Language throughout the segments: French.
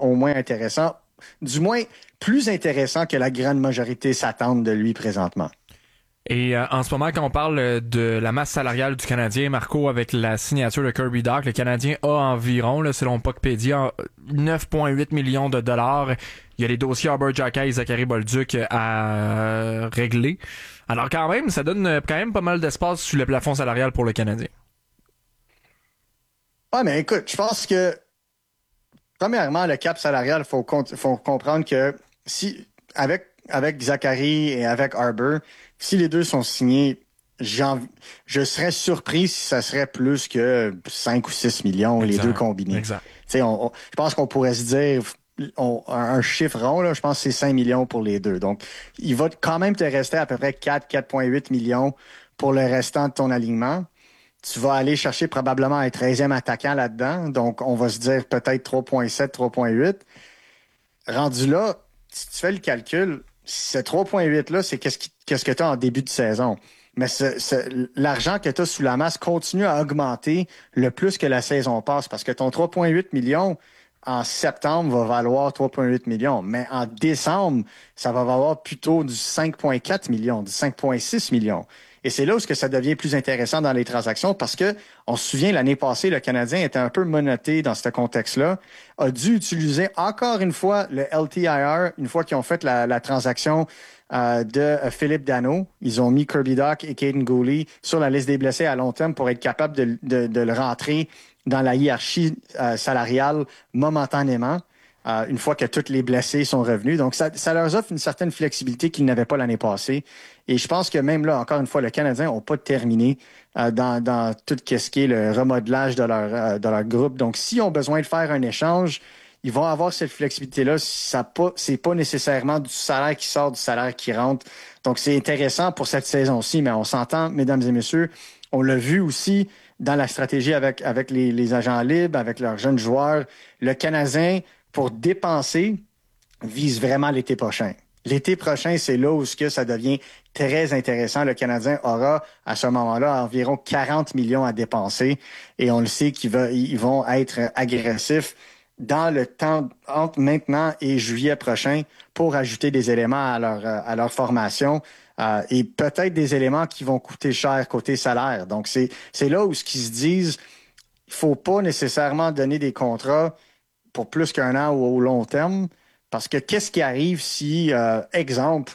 au moins intéressant, du moins plus intéressant que la grande majorité s'attendent de lui présentement. Et en ce moment, quand on parle de la masse salariale du Canadien, Marco, avec la signature de Kirby Dach, le Canadien a environ, là, selon Puckpedia, 9,8 millions de dollars. Il y a les dossiers Arbor Xhekaj et Zachary Bolduc à régler. Alors quand même, ça donne quand même pas mal d'espace sur le plafond salarial pour le Canadien. Ouais, mais écoute, je pense que premièrement, le cap salarial, faut comprendre que si avec Zachary et avec Arbor, si les deux sont signés, je serais surpris si ça serait plus que 5 ou 6 millions, Exact, les deux combinés. Exact. Je pense qu'on pourrait se dire un chiffre rond, là, je pense que c'est 5 millions pour les deux. Donc, il va quand même te rester à peu près 4,8 millions pour le restant de ton alignement. Tu vas aller chercher probablement un 13e attaquant là-dedans. Donc, on va se dire peut-être 3,7, 3,8. Rendu là, si tu fais le calcul, ce 3,8-là, c'est qu'est-ce que tu as en début de saison. Mais l'argent que tu as sous la masse continue à augmenter le plus que la saison passe parce que ton 3,8 millions en septembre va valoir 3,8 millions. Mais en décembre, ça va valoir plutôt du 5,4 millions, du 5,6 millions. Et c'est là où ça devient plus intéressant dans les transactions parce que, on se souvient, l'année passée, le Canadien était un peu menotté dans ce contexte-là, a dû utiliser encore une fois le LTIR, une fois qu'ils ont fait la transaction de Philippe Danault. Ils ont mis Kirby Dach et Caden Gooley sur la liste des blessés à long terme pour être capable de le rentrer dans la hiérarchie salariale momentanément. Une fois que tous les blessés sont revenus. Donc, ça leur offre une certaine flexibilité qu'ils n'avaient pas l'année passée. Et je pense que même là, encore une fois, le Canadien n'a pas terminé dans tout ce qui est le remodelage de leur groupe. Donc, s'ils ont besoin de faire un échange, ils vont avoir cette flexibilité-là. C'est pas nécessairement du salaire qui sort, du salaire qui rentre. Donc, c'est intéressant pour cette saison-ci, mais on s'entend, mesdames et messieurs, on l'a vu aussi dans la stratégie avec les agents libres, avec leurs jeunes joueurs. Le Canadien, pour dépenser, vise vraiment l'été prochain. L'été prochain, c'est là où ça devient très intéressant. Le Canadien aura, à ce moment-là, environ 40 millions à dépenser. Et on le sait ils vont être agressifs dans le temps entre maintenant et juillet prochain pour ajouter des éléments à leur formation. Et peut-être des éléments qui vont coûter cher côté salaire. Donc, c'est là où qu'ils se disent, il faut pas nécessairement donner des contrats pour plus qu'un an ou au long terme. Parce que qu'est-ce qui arrive si, exemple,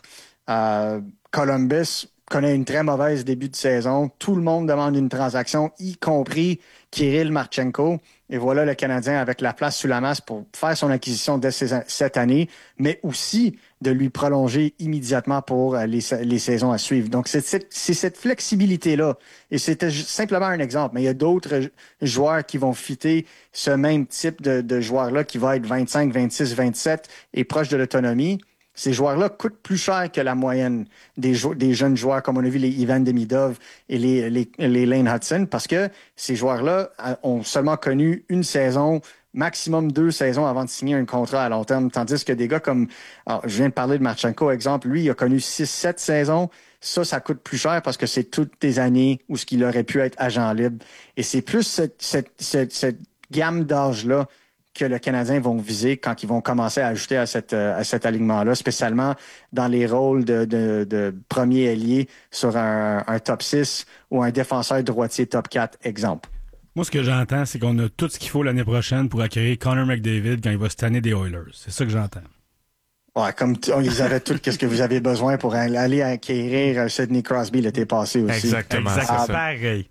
Columbus connaît une très mauvaise début de saison, tout le monde demande une transaction, y compris Kirill Marchenko, et voilà le Canadien avec la place sous la masse pour faire son acquisition dès cette année, mais aussi de lui prolonger immédiatement pour les saisons à suivre. Donc, c'est cette flexibilité-là. Et c'était simplement un exemple, mais il y a d'autres joueurs qui vont fitter ce même type de joueur-là qui va être 25, 26, 27 et proche de l'autonomie. Ces joueurs-là coûtent plus cher que la moyenne des jeunes joueurs, comme on a vu les Ivan Demidov et les Lane Hudson, parce que ces joueurs-là ont seulement connu une saison, maximum 2 saisons avant de signer un contrat à long terme, tandis que des gars comme, alors, je viens de parler de Marchenko, exemple, lui, il a connu 6-7 saisons. Ça coûte plus cher parce que c'est toutes des années où ce qu'il aurait pu être agent libre. Et c'est plus cette gamme d'âge-là que le Canadien vont viser quand ils vont commencer à ajouter à cet alignement-là, spécialement dans les rôles de premier ailier sur un top 6 ou un défenseur droitier top 4, exemple. Moi, ce que j'entends, c'est qu'on a tout ce qu'il faut l'année prochaine pour accueillir Connor McDavid quand il va se tanner des Oilers. C'est ça que j'entends. Ouais, comme ils avaient tout ce que vous avez besoin pour aller acquérir Sidney Crosby l'été passé aussi. Exactement. Pareil.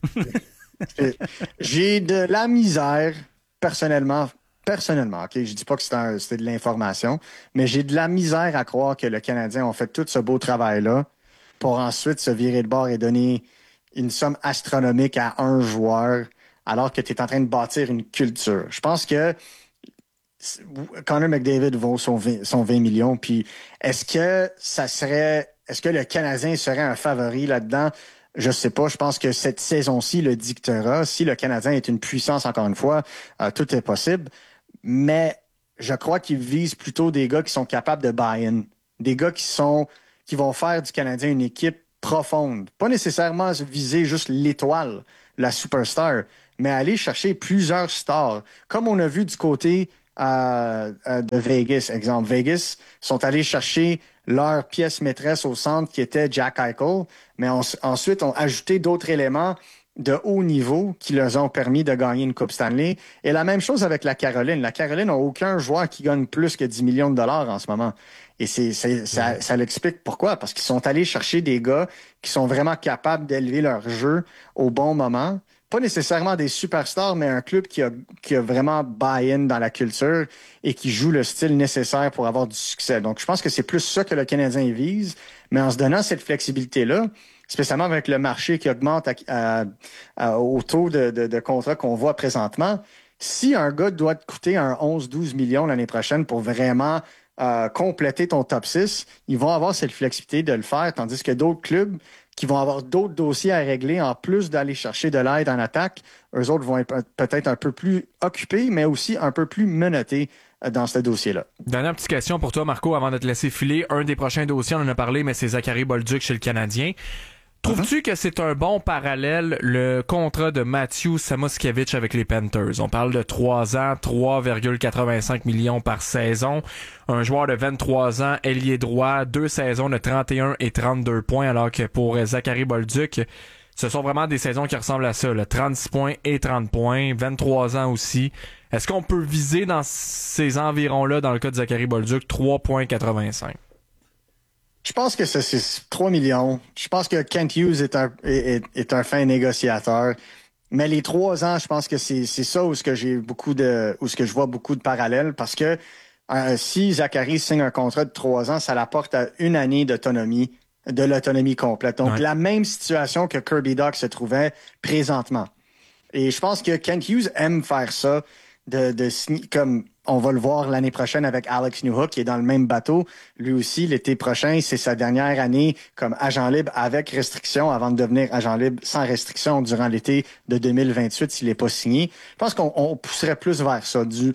J'ai de la misère, personnellement, OK, je dis pas que c'était de l'information, mais j'ai de la misère à croire que le Canadien a fait tout ce beau travail-là pour ensuite se virer de bord et donner une somme astronomique à un joueur alors que tu es en train de bâtir une culture. Je pense que Connor McDavid vaut son 20 millions, puis est-ce que le Canadien serait un favori là-dedans? Je sais pas. Je pense que cette saison-ci le dictera. Si le Canadien est une puissance, encore une fois, tout est possible. Mais je crois qu'il vise plutôt des gars qui sont capables de buy-in. Des gars qui vont faire du Canadien une équipe profonde. Pas nécessairement viser juste l'étoile, la superstar, mais aller chercher plusieurs stars. Comme on a vu du côté de Vegas. Exemple, Vegas sont allés chercher leur pièce maîtresse au centre qui était Jack Eichel, mais ensuite ont ajouté d'autres éléments de haut niveau qui leur ont permis de gagner une Coupe Stanley. Et la même chose avec la Caroline. La Caroline n'a aucun joueur qui gagne plus que 10 millions de dollars en ce moment. Et ça l'explique pourquoi. Parce qu'ils sont allés chercher des gars qui sont vraiment capables d'élever leur jeu au bon moment. Pas nécessairement des superstars, mais un club qui a vraiment buy-in dans la culture et qui joue le style nécessaire pour avoir du succès. Donc, je pense que c'est plus ça que le Canadien vise. Mais en se donnant cette flexibilité-là, spécialement avec le marché qui augmente au taux de contrat qu'on voit présentement, si un gars doit te coûter un 11-12 millions l'année prochaine pour vraiment compléter ton top 6, ils vont avoir cette flexibilité de le faire, tandis que d'autres clubs qui vont avoir d'autres dossiers à régler en plus d'aller chercher de l'aide en attaque, eux autres vont être peut-être un peu plus occupés, mais aussi un peu plus menottés dans ce dossier-là. Dernière petite question pour toi, Marco, avant de te laisser filer. Un des prochains dossiers, on en a parlé, mais c'est Zachary Bolduc chez le Canadien. Trouves-tu que c'est un bon parallèle, le contrat de Matthew Samoskevich avec les Panthers? On parle de 3 ans, 3,85 millions par saison. Un joueur de 23 ans, ailier droit, 2 saisons de 31 et 32 points, alors que pour Zachary Bolduc, ce sont vraiment des saisons qui ressemblent à ça, là, 36 points et 30 points, 23 ans aussi. Est-ce qu'on peut viser dans ces environs-là, dans le cas de Zachary Bolduc, 3,85? Je pense que c'est 3 millions. Je pense que Kent Hughes est un fin négociateur. Mais les 3 ans, je pense que c'est ça où ce que je vois beaucoup de parallèles, parce que si Zachary signe un contrat de 3 ans, ça l'apporte à 1 année d'autonomie, de l'autonomie complète. Donc, la même situation que Kirby Dach se trouvait présentement. Et je pense que Kent Hughes aime faire ça, comme on va le voir l'année prochaine avec Alex Newhook, qui est dans le même bateau. Lui aussi, l'été prochain, c'est sa dernière année comme agent libre avec restriction avant de devenir agent libre sans restriction durant l'été de 2028 s'il n'est pas signé. Je pense qu'on pousserait plus vers ça. Du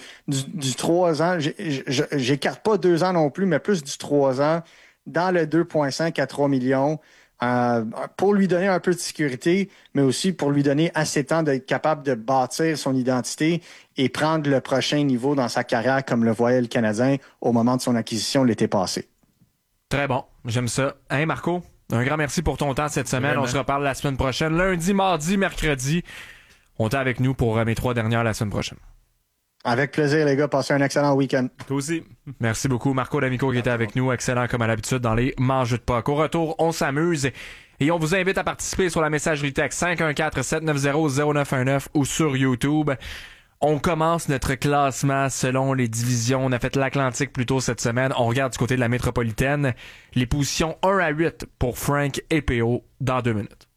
3 ans, j'écarte pas 2 ans non plus, mais plus du 3 ans dans le 2,5 à 3 millions. Pour lui donner un peu de sécurité, mais aussi pour lui donner assez de temps d'être capable de bâtir son identité et prendre le prochain niveau dans sa carrière comme le voyait le Canadien au moment de son acquisition l'été passé. Très bon, j'aime ça. Hein, Marco? Un grand merci pour ton temps cette semaine. Vraiment. On se reparle la semaine prochaine. Lundi, mardi, mercredi. On est avec nous pour mes 3 dernières la semaine prochaine. Avec plaisir, les gars. Passez un excellent week-end. Toi aussi. Merci beaucoup. Marco D'Amico qui était avec nous. Excellent comme à l'habitude dans les Mangeux de Puck. Au retour, on s'amuse et on vous invite à participer sur la messagerie texte 514-790-0919 ou sur YouTube. On commence notre classement selon les divisions. On a fait l'Atlantique plus tôt cette semaine. On regarde du côté de la métropolitaine. Les positions 1 à 8 pour Frank et PO dans 2 minutes.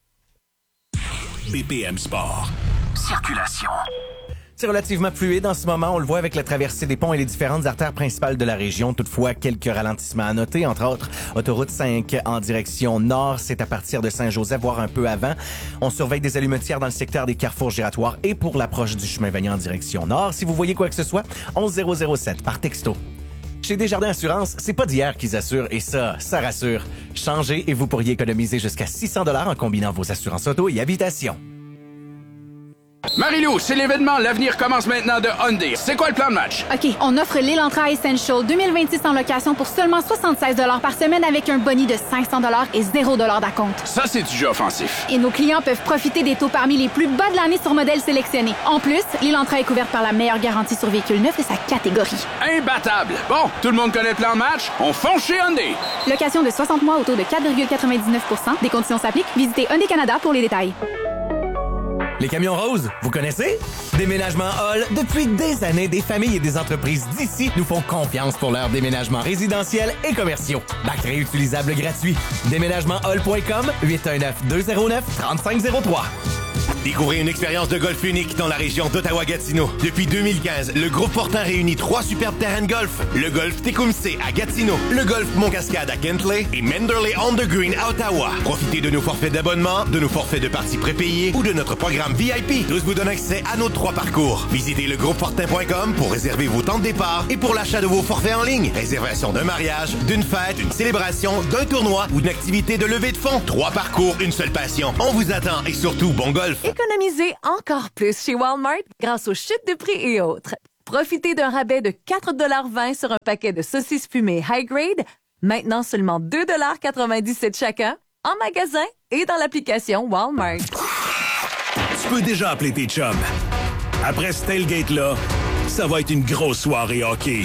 BPM Sport. Circulation. C'est relativement fluide en ce moment. On le voit avec la traversée des ponts et les différentes artères principales de la région. Toutefois, quelques ralentissements à noter. Entre autres, autoroute 5 en direction nord. C'est à partir de Saint-Joseph, voire un peu avant. On surveille des allumetières dans le secteur des carrefours giratoires et pour l'approche du chemin Vanier en direction nord. Si vous voyez quoi que ce soit, 11007 par texto. Chez Desjardins Assurance, c'est pas d'hier qu'ils assurent et ça rassure. Changez et vous pourriez économiser jusqu'à 600 $ en combinant vos assurances auto et habitation. Marie-Lou, c'est l'événement. L'avenir commence maintenant de Hyundai. C'est quoi le plan de match? OK, on offre l'Elantra Essential 2026 en location pour seulement 76 $ par semaine avec un boni de 500 $ et 0 $ d'acompte. Ça, c'est du jeu offensif. Et nos clients peuvent profiter des taux parmi les plus bas de l'année sur modèles sélectionnés. En plus, l'Elantra est couverte par la meilleure garantie sur véhicule neuf de sa catégorie. Imbattable! Bon, tout le monde connaît le plan de match? On fonce chez Hyundai! Location de 60 mois au taux de 4,99 %. Des conditions s'appliquent. Visitez Hyundai Canada pour les détails. Les camions roses, vous connaissez? Déménagement Hall, depuis des années, des familles et des entreprises d'ici nous font confiance pour leurs déménagements résidentiels et commerciaux. Bac réutilisable gratuit. Déménagementhall.com, 819-209-3503. Découvrez une expérience de golf unique dans la région d'Ottawa-Gatineau. Depuis 2015, le groupe Fortin réunit 3 superbes terrains de golf. Le golf Tecumseh à Gatineau, le golf Montcascade à Kentley et Manderley on the Green à Ottawa. Profitez de nos forfaits d'abonnement, de nos forfaits de parties prépayées ou de notre programme VIP. Tous vous donnent accès à nos 3 parcours. Visitez legroupefortin.com pour réserver vos temps de départ et pour l'achat de vos forfaits en ligne. Réservation d'un mariage, d'une fête, d'une célébration, d'un tournoi ou d'une activité de levée de fonds. 3 parcours, une seule passion. On vous attend et surtout, bon golf. Économisez encore plus chez Walmart grâce aux chutes de prix et autres. Profitez d'un rabais de 4,20 $ sur un paquet de saucisses fumées High Grade, maintenant seulement 2,97 $ chacun, en magasin et dans l'application Walmart. Tu peux déjà appeler tes chums. Après ce tailgate-là, ça va être une grosse soirée hockey.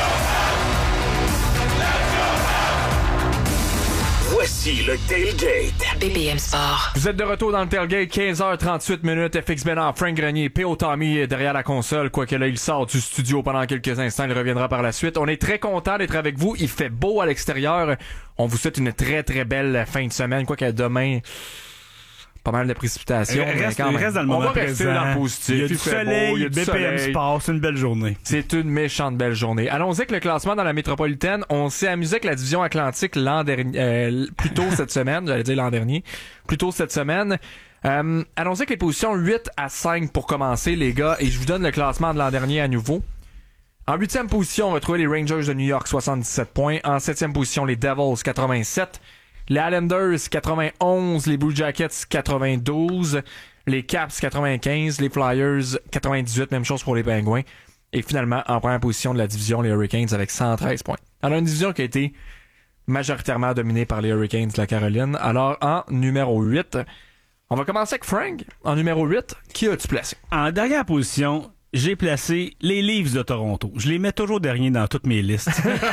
Voici le tailgate. BPM Sport. Vous êtes de retour dans le tailgate, 15h38, FX Bénard, Frank Grenier, P.O. Tommy derrière la console. Quoique là, il sort du studio pendant quelques instants, il reviendra par la suite. On est très content d'être avec vous. Il fait beau à l'extérieur. On vous souhaite une très très belle fin de semaine. Quoique demain, pas mal de précipitations. Reste dans le On moment va rester présent. dans le positif. Il y a du fait soleil, beau, il y a du BPM soleil. Sport, c'est une belle journée. C'est une méchante belle journée. Allons-y avec le classement dans la métropolitaine. On s'est amusé avec la division Atlantique l'an dernier, plus tôt cette semaine. J'allais dire l'an dernier. Plus tôt cette semaine. Allons-y avec les positions 8 à 5 pour commencer, les gars. Et je vous donne le classement de l'an dernier à nouveau. En 8e position, on va trouver les Rangers de New York, 77 points. En 7e position, les Devils, 87. Les Islanders, 91. Les Blue Jackets, 92. Les Caps, 95. Les Flyers, 98. Même chose pour les Pingouins. Et finalement, en première position de la division, les Hurricanes avec 113 points. Alors, une division qui a été majoritairement dominée par les Hurricanes de la Caroline. Alors, en numéro 8, on va commencer avec Frank. En numéro 8, qui as-tu placé? En dernière position, j'ai placé les Leafs de Toronto. Je les mets toujours derniers dans toutes mes listes.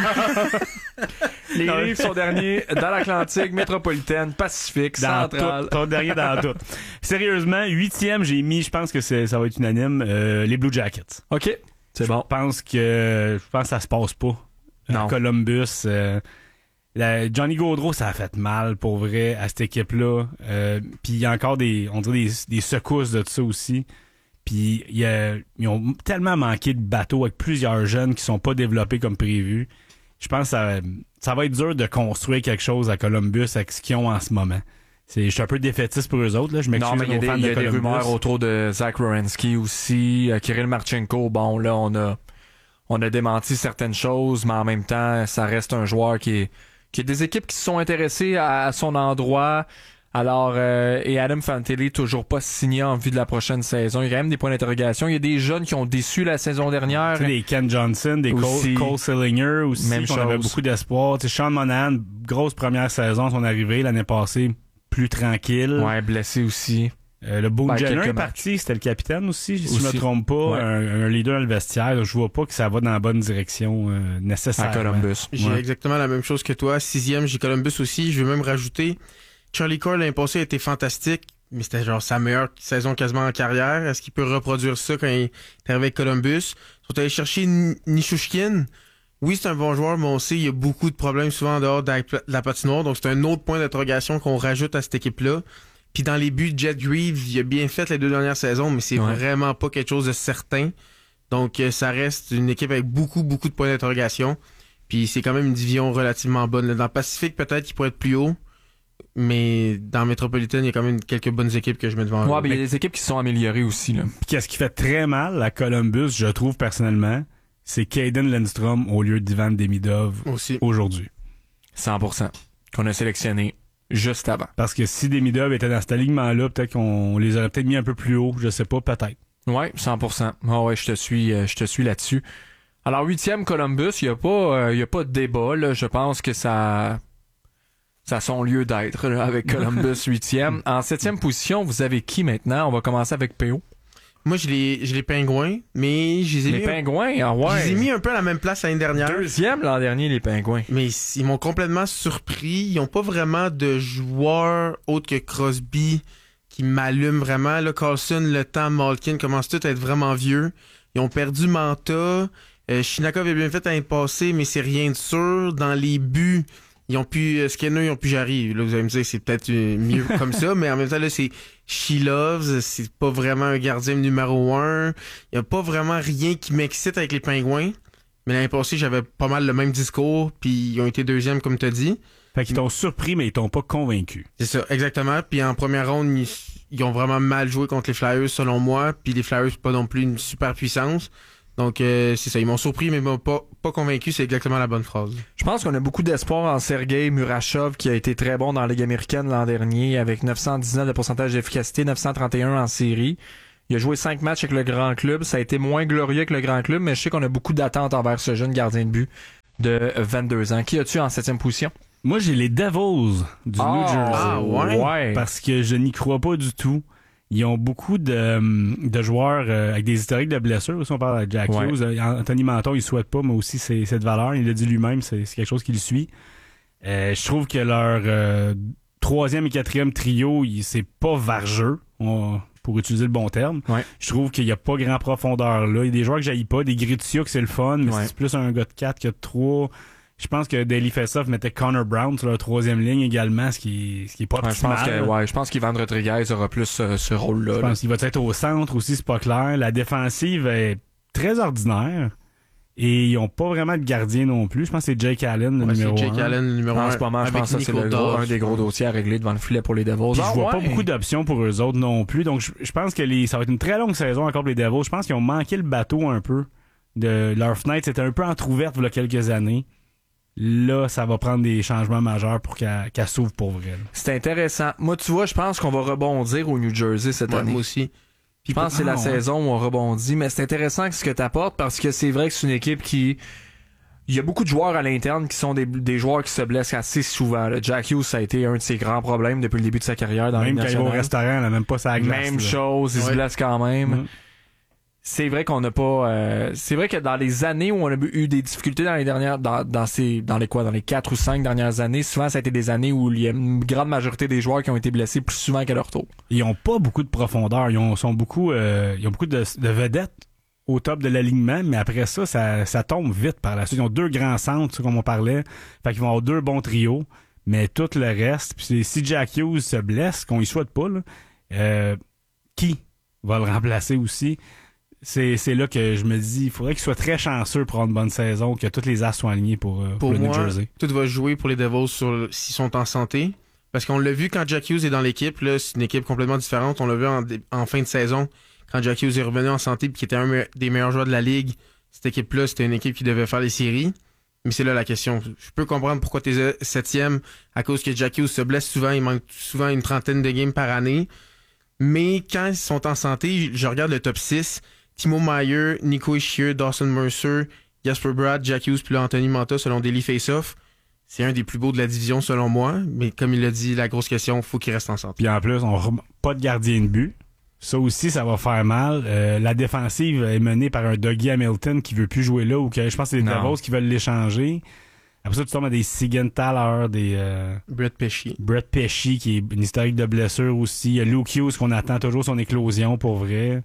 Les Leafs sont derniers dans l'Atlantique, métropolitaine, Pacifique, centrale. Sont derniers dans tout. Sérieusement, 8e, j'ai mis, je pense que ça va être unanime, les Blue Jackets. OK, c'est bon. Je pense que ça se passe pas. Non. Columbus, Johnny Gaudreau, ça a fait mal pour vrai à cette équipe-là. Puis il y a encore des secousses de ça aussi. Puis ils ont tellement manqué de bateaux avec plusieurs jeunes qui sont pas développés comme prévu. Je pense que ça va être dur de construire quelque chose à Columbus avec ce qu'ils ont en ce moment. Je suis un peu défaitiste pour eux autres. Là. Je m'excuse aux fans de Columbus. Il y a des rumeurs autour de Zach Werenski aussi. Kirill Marchenko, bon là, on a démenti certaines choses, mais en même temps, ça reste un joueur qui a des équipes qui se sont intéressées à son endroit. Alors, et Adam Fantilli, toujours pas signé en vue de la prochaine saison. Il y a quand même des points d'interrogation. Il y a des jeunes qui ont déçu la saison dernière. Tu sais, des Ken Johnson, des Cole Sillinger aussi, même qu'on avait beaucoup d'espoir. Tu sais, Sean Monahan, grosse première saison, son arrivée l'année passée, plus tranquille. Ouais, blessé aussi. Le Boone Jenner est parti, c'était le capitaine aussi, si je me trompe pas, ouais. un leader dans le vestiaire. Donc je vois pas que ça va dans la bonne direction nécessairement. À Columbus. J'ai exactement la même chose que toi. 6e, j'ai Columbus aussi. Je vais même rajouter Charlie Coyle l'année passée a été fantastique, mais c'était genre sa meilleure saison quasiment en carrière. Est-ce qu'il peut reproduire ça quand il est arrivé avec Columbus? Ils sont allés chercher Nishushkin. Oui, c'est un bon joueur, mais on sait qu'il y a beaucoup de problèmes souvent en dehors de la patinoire. Donc c'est un autre point d'interrogation qu'on rajoute à cette équipe-là. Puis dans les buts, Jet Greaves, il a bien fait les 2 dernières saisons, mais c'est vraiment pas quelque chose de certain. Donc ça reste une équipe avec beaucoup de points d'interrogation. Puis c'est quand même une division relativement bonne. Dans le Pacifique, peut-être qu'il pourrait être plus haut. Mais dans Métropolitaine, il y a quand même quelques bonnes équipes que je mets devant eux. Ouais, mais il y a des équipes qui se sont améliorées aussi, là. Puis qu'est-ce qui fait très mal à Columbus, je trouve personnellement, c'est Caden Lindstrom au lieu d'Ivan Demidov aujourd'hui. 100%. Qu'on a sélectionné juste avant. Parce que si Demidov était dans cet alignement-là, peut-être qu'on les aurait peut-être mis un peu plus haut, je sais pas, peut-être. Ouais, 100%. Ah ouais, je te suis là-dessus. Alors, 8e Columbus, il y a pas de débat, là. Je pense que ça a son lieu d'être là, avec Columbus 8e. En 7e position, vous avez qui maintenant? On va commencer avec PO. Moi, j'ai les Pingouins, mais je les ai mis... Les Pingouins, ah ouais. Je les ai mis un peu à la même place l'année dernière. 2e l'an dernier, les Pingouins. Mais ils m'ont complètement surpris. Ils ont pas vraiment de joueurs autres que Crosby qui m'allument vraiment. Là, Carlson, Le Temps, Malkin commencent tous à être vraiment vieux. Ils ont perdu Manta. Shinakov a bien fait l'année passée, mais c'est rien de sûr. Dans les buts... Ils ont pu Skinner, ils ont pu Jarry. Là, vous allez me dire, c'est peut-être mieux comme ça, mais en même temps, là, c'est She-Loves, c'est pas vraiment un gardien numéro 1. Il y a pas vraiment rien qui m'excite avec les Pingouins. Mais l'année passée, j'avais pas mal le même discours, puis ils ont été 2e, comme tu as dit. Fait qu'ils t'ont surpris, mais ils t'ont pas convaincu. C'est ça, exactement. Puis en première ronde, ils ont vraiment mal joué contre les Flyers, selon moi. Puis les Flyers, c'est pas non plus une super puissance. Donc, c'est ça. Ils m'ont surpris, mais m'ont pas convaincu. C'est exactement la bonne phrase. Je pense qu'on a beaucoup d'espoir en Sergei Murashov, qui a été très bon dans la Ligue américaine l'an dernier, avec 919 de pourcentage d'efficacité, 931 en série. Il a joué 5 matchs avec le grand club. Ça a été moins glorieux que le grand club, mais je sais qu'on a beaucoup d'attentes envers ce jeune gardien de but de 22 ans. Qui as-tu en 7e position? Moi, j'ai les Devils du New Jersey. Ah, ouais? Parce que je n'y crois pas du tout. Ils ont beaucoup de joueurs avec des historiques de blessures. Aussi, on parle de Jack Hughes. Anthony Menton, il souhaite pas, mais aussi c'est cette valeur. Il l'a dit lui-même, c'est quelque chose qui le suit. Je trouve que leur 3e et 4e trio, c'est pas vargeux, pour utiliser le bon terme. Ouais. Je trouve qu'il n'y a pas grand profondeur là. Il y a des joueurs que j'haïs pas, des Gritsia que c'est le fun, mais c'est plus un gars de 4 que de 3. Je pense que Daily Faceoff mettait Connor Brown sur leur 3e ligne également, ce qui est pas optimal. Je pense qu'Ivan Rodriguez aura plus ce rôle-là. Je pense qu'il va être au centre aussi, c'est pas clair. La défensive est très ordinaire. Et ils ont pas vraiment de gardien non plus. Je pense que c'est Jake Allen, le numéro 1. C'est Jake Allen, le numéro 1. En ce moment, je pense que c'est un des gros dossiers à régler devant le filet pour les Devils. Je vois pas beaucoup d'options pour eux autres non plus. Donc, je pense que ça va être une très longue saison encore pour les Devils. Je pense qu'ils ont manqué le bateau un peu. Leur fenêtre, c'était un peu entrouverte il y a quelques années. Là, ça va prendre des changements majeurs pour qu'elle s'ouvre pour vrai. C'est intéressant. Moi, tu vois, je pense qu'on va rebondir au New Jersey cette année. Moi aussi. Je pense que c'est la saison où on rebondit, mais c'est intéressant ce que tu apportes parce que c'est vrai que c'est une équipe qui... Il y a beaucoup de joueurs à l'interne qui sont des joueurs qui se blessent assez souvent. Là. Jack Hughes, ça a été un de ses grands problèmes depuis le début de sa carrière dans la Ligue nationale. Même quand il va au restaurant, elle n'a même pas sa glace. Même chose, il se blesse quand même. C'est vrai qu'on n'a pas... c'est vrai que dans les années où on a eu des difficultés dans les dernières... Dans les 4 ou 5 dernières années, souvent ça a été des années où il y a une grande majorité des joueurs qui ont été blessés plus souvent qu'à leur tour. Ils ont pas beaucoup de profondeur. Ils ont beaucoup de vedettes au top de l'alignement, mais après ça tombe vite par la suite. Ils ont 2 grands centres, comme on parlait. Fait qu'ils vont avoir 2 bons trios, mais tout le reste... Puis si Jack Hughes se blesse, qu'on y souhaite pas, là, qui va le remplacer aussi? C'est là que je me dis, il faudrait qu'il soit très chanceux pour avoir une bonne saison, que toutes les as soient alignés pour le New Jersey. Tout va jouer pour les Devils s'ils sont en santé. Parce qu'on l'a vu quand Jack Hughes est dans l'équipe, là, c'est une équipe complètement différente. On l'a vu en fin de saison, quand Jack Hughes est revenu en santé et qui était un des meilleurs joueurs de la Ligue. Cette équipe-là, c'était une équipe qui devait faire les séries. Mais c'est là la question. Je peux comprendre pourquoi t'es 7e, à cause que Jack Hughes se blesse souvent. Il manque souvent une trentaine de games par année. Mais quand ils sont en santé, je regarde le top 6... Timo Meier, Nico Hischier, Dawson Mercer, Jasper Bratt, Jack Hughes, puis là Anthony Mantha selon Daily Faceoff. C'est un des plus beaux de la division selon moi, mais comme il l'a dit, la grosse question, faut qu'il reste en santé. Puis en plus, pas de gardien de but. Ça aussi, ça va faire mal. La défensive est menée par un Dougie Hamilton qui veut plus jouer là, ou que je pense que c'est les Devils qui veulent l'échanger. Après ça, tu tombes à des Siegenthaler, des... Brett Pesci. Brett Pesci, qui est une historique de blessure aussi. Il y a Luke Hughes, qu'on attend toujours son éclosion pour vrai.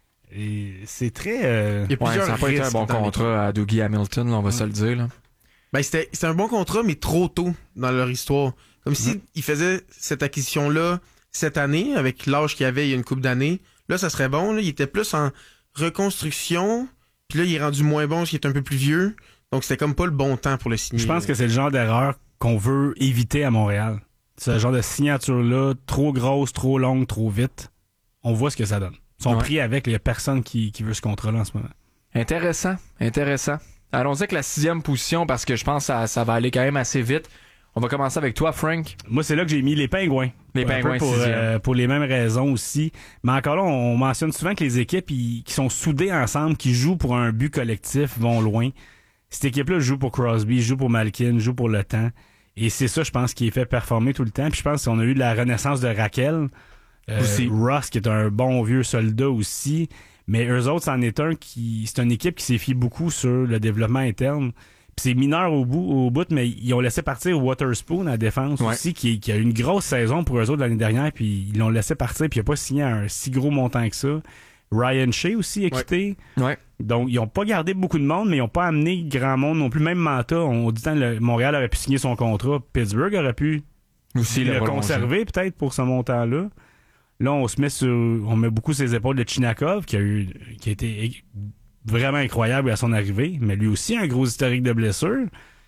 Et c'est très... ça n'a pas été un bon contrat à Dougie Hamilton, là, on va se le dire. Là. Ben, c'était un bon contrat, mais trop tôt dans leur histoire. Comme si il faisait cette acquisition-là cette année, avec l'âge qu'il avait il y a une couple d'années. Là, ça serait bon. Là. Il était plus en reconstruction. Puis là, il est rendu moins bon parce qu'il est un peu plus vieux. Donc, c'était comme pas le bon temps pour le signer. Je pense que c'est le genre d'erreur qu'on veut éviter à Montréal. Ce genre de signature-là, trop grosse, trop longue, trop vite. On voit ce que ça donne. Ils sont pris avec, il n'y a personne qui veut ce contrat-là en ce moment. Intéressant. Allons-y avec la 6e position parce que je pense que ça va aller quand même assez vite. On va commencer avec toi, Frank. Moi, c'est là que j'ai mis les Pingouins. Les Pingouins, pour les mêmes raisons aussi. Mais encore là, on mentionne souvent que les équipes qui sont soudées ensemble, qui jouent pour un but collectif, vont loin. Cette équipe-là joue pour Crosby, joue pour Malkin, joue pour le temps. Et c'est ça, je pense, qui est fait performer tout le temps. Puis je pense qu'on a eu de la renaissance de Raquel. Ross, qui est un bon vieux soldat aussi. Mais eux autres, c'en est c'est une équipe qui s'est fiée beaucoup sur le développement interne. Puis c'est mineur au bout, mais ils ont laissé partir Waterspoon à la défense aussi, qui a eu une grosse saison pour eux autres l'année dernière, puis ils l'ont laissé partir, puis il n'a pas signé un si gros montant que ça. Ryan Shea aussi est quitté. Ouais. Donc, ils n'ont pas gardé beaucoup de monde, mais ils n'ont pas amené grand monde non plus. Même Mantha, on dit que Montréal aurait pu signer son contrat. Pittsburgh aurait pu aussi le conserver peut-être pour ce montant-là. Là, on met beaucoup ses épaules de Chinakov, qui a été vraiment incroyable à son arrivée, mais lui aussi un gros historique de blessure.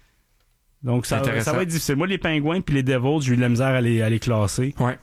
Donc, ça va être difficile. Moi, les Pingouins puis les Devils, j'ai eu de la misère à les classer. Ouais.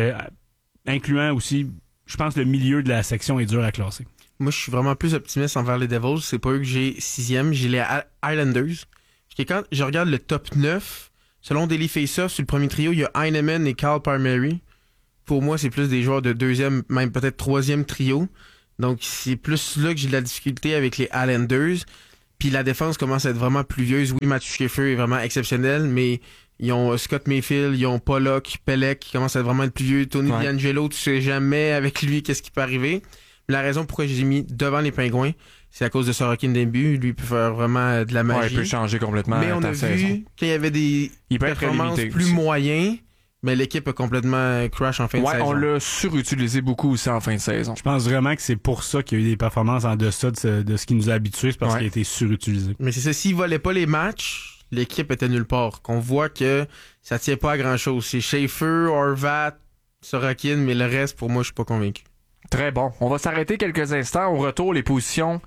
Incluant aussi, je pense que le milieu de la section est dur à classer. Moi, je suis vraiment plus optimiste envers les Devils. C'est pas eux que j'ai 6e, j'ai les Islanders. Quand je regarde le top 9, selon Daily Faceoff, sur le premier trio, il y a Heinemann et Carl Palmieri. pour moi, c'est plus des joueurs de deuxième, même peut-être troisième trio. Donc, c'est plus là que j'ai de la difficulté avec les Islanders. Puis la défense commence à être vraiment pluvieuse. Oui, Matthew Schaefer est vraiment exceptionnel, mais ils ont Scott Mayfield, ils ont Pollock, Pelech qui commence à vraiment être pluvieux. Tony D'Angelo, tu sais jamais avec lui qu'est-ce qui peut arriver. La raison pourquoi je les ai mis devant les Pingouins, c'est à cause de Sorokin Dembu. Lui, il peut faire vraiment de la magie. Ouais, il peut changer complètement. Mais on a vu qu'il y avait des performances plus moyens. Mais l'équipe a complètement crash en fin de saison. On l'a surutilisé beaucoup aussi en fin de saison. Je pense vraiment que c'est pour ça qu'il y a eu des performances en deçà de ce qui nous a habitués, c'est parce qu'il a été surutilisé. Mais c'est ça, s'il volait pas les matchs, l'équipe était nulle part. Qu'on voit que ça tient pas à grand-chose. C'est Schaefer, Horvat, Sorokin, mais le reste, pour moi, je suis pas convaincu. Très bon. On va s'arrêter quelques instants. Au retour, les positions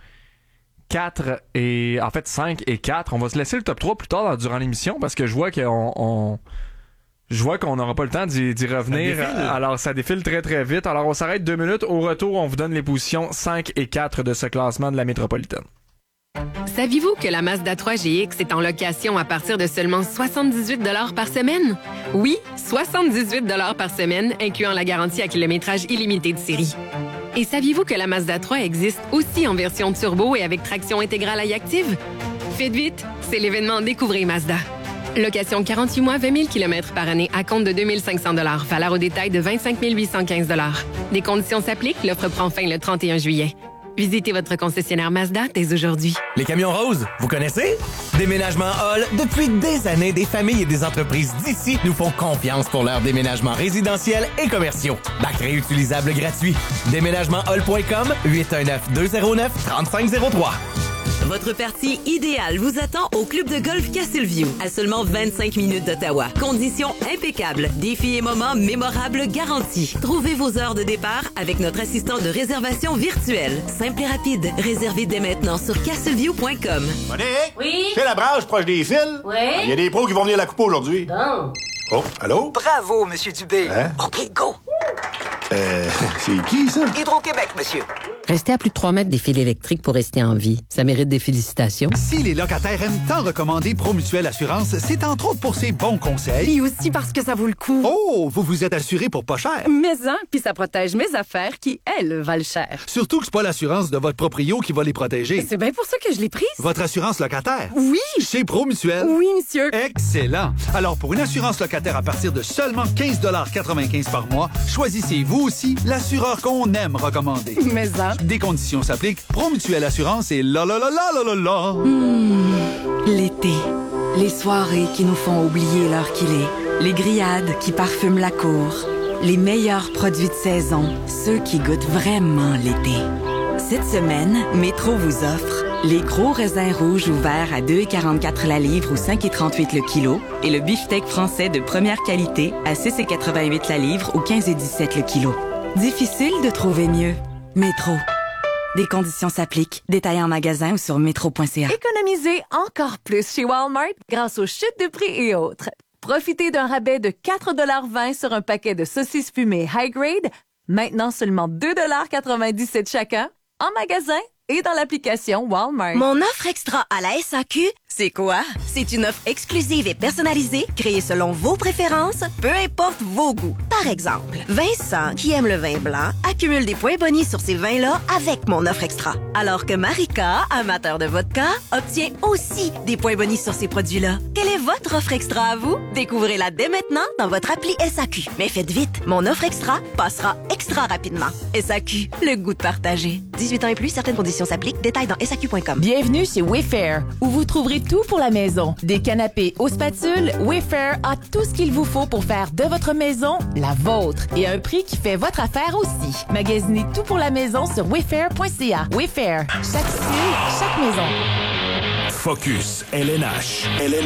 5 et 4. On va se laisser le top 3 plus tard durant l'émission parce que je vois qu'on n'aura pas le temps d'y revenir. Alors, ça défile très, très vite. Alors, on s'arrête 2 minutes. Au retour, on vous donne les positions 5 et 4 de ce classement de la métropolitaine. Saviez-vous que la Mazda 3 GX est en location à partir de seulement 78 $ par semaine? Oui, 78 $ par semaine, incluant la garantie à kilométrage illimité de série. Et saviez-vous que la Mazda 3 existe aussi en version turbo et avec traction intégrale iActive? Faites vite, c'est l'événement Découvrez Mazda. Location 48 mois, 20 000 km par année à compte de 2 500 $. Valeur au détail de 25 815 $. Des conditions s'appliquent. L'offre prend fin le 31 juillet. Visitez votre concessionnaire Mazda dès aujourd'hui. Les camions roses, vous connaissez? Déménagement Hall, depuis des années, des familles et des entreprises d'ici nous font confiance pour leurs déménagements résidentiels et commerciaux. Bac réutilisable gratuit. Déménagementhall.com, 819-209-3503. Votre partie idéale vous attend au club de golf Castleview, à seulement 25 minutes d'Ottawa. Conditions impeccables, défis et moments mémorables garantis. Trouvez vos heures de départ avec notre assistant de réservation virtuelle. Simple et rapide. Réservez dès maintenant sur castleview.com. Monique? Oui? C'est la branche proche des fils? Oui? Il y a des pros qui vont venir la couper aujourd'hui. Bon. Oh, allô? Bravo, Monsieur Dubé. Hein? OK, go! C'est qui, ça? Hydro-Québec, monsieur. Rester à plus de 3 mètres des fils électriques pour rester en vie. Ça mérite des félicitations. Si les locataires aiment tant recommander Promutuelle Assurance, c'est entre autres pour ses bons conseils. Et aussi parce que ça vaut le coup. Oh, vous vous êtes assuré pour pas cher. Mais puis ça protège mes affaires qui, elles, valent cher. Surtout que c'est pas l'assurance de votre proprio qui va les protéger. C'est bien pour ça que je l'ai prise. Votre assurance locataire? Oui. Chez Promutuelle? Oui, monsieur. Excellent. Alors, pour une assurance locataire à partir de seulement 15,95 $ par mois, choisissez vous aussi l'assureur qu'on aime recommander. Mais Des conditions s'appliquent. Promutuelle Assurance et la. L'été. Les soirées qui nous font oublier l'heure qu'il est. Les grillades qui parfument la cour. Les meilleurs produits de saison. Ceux qui goûtent vraiment l'été. Cette semaine, Métro vous offre les gros raisins rouges ouverts à 2,44 la livre ou 5,38 le kilo et le beefsteak français de première qualité à 6,88 la livre ou 15,17 le kilo. Difficile de trouver mieux. Métro. Des conditions s'appliquent. Détaillez en magasin ou sur métro.ca. Économisez encore plus chez Walmart grâce aux chutes de prix et autres. Profitez d'un rabais de 4,20 $ sur un paquet de saucisses fumées High Grade, maintenant seulement 2,97 $ chacun, en magasin et dans l'application Walmart. Mon offre extra à la SAQ, c'est quoi? C'est une offre exclusive et personnalisée, créée selon vos préférences, peu importe vos goûts. Par exemple, Vincent, qui aime le vin blanc, accumule des points bonus sur ces vins-là avec mon offre extra. Alors que Marika, amateur de vodka, obtient aussi des points bonus sur ces produits-là. Quelle est votre offre extra à vous? Découvrez-la dès maintenant dans votre appli SAQ. Mais faites vite, mon offre extra passera extra rapidement. SAQ, le goût de partager. 18 ans et plus, certaines conditions s'appliquent. Détails dans SAQ.com. Bienvenue chez Wayfair, où vous trouverez tout pour la maison. Des canapés aux spatules, Wayfair a tout ce qu'il vous faut pour faire de votre maison la vôtre. Et à un prix qui fait votre affaire aussi. Magasinez tout pour la maison sur wayfair.ca. Wayfair, chaque style, chaque maison. Focus LNH.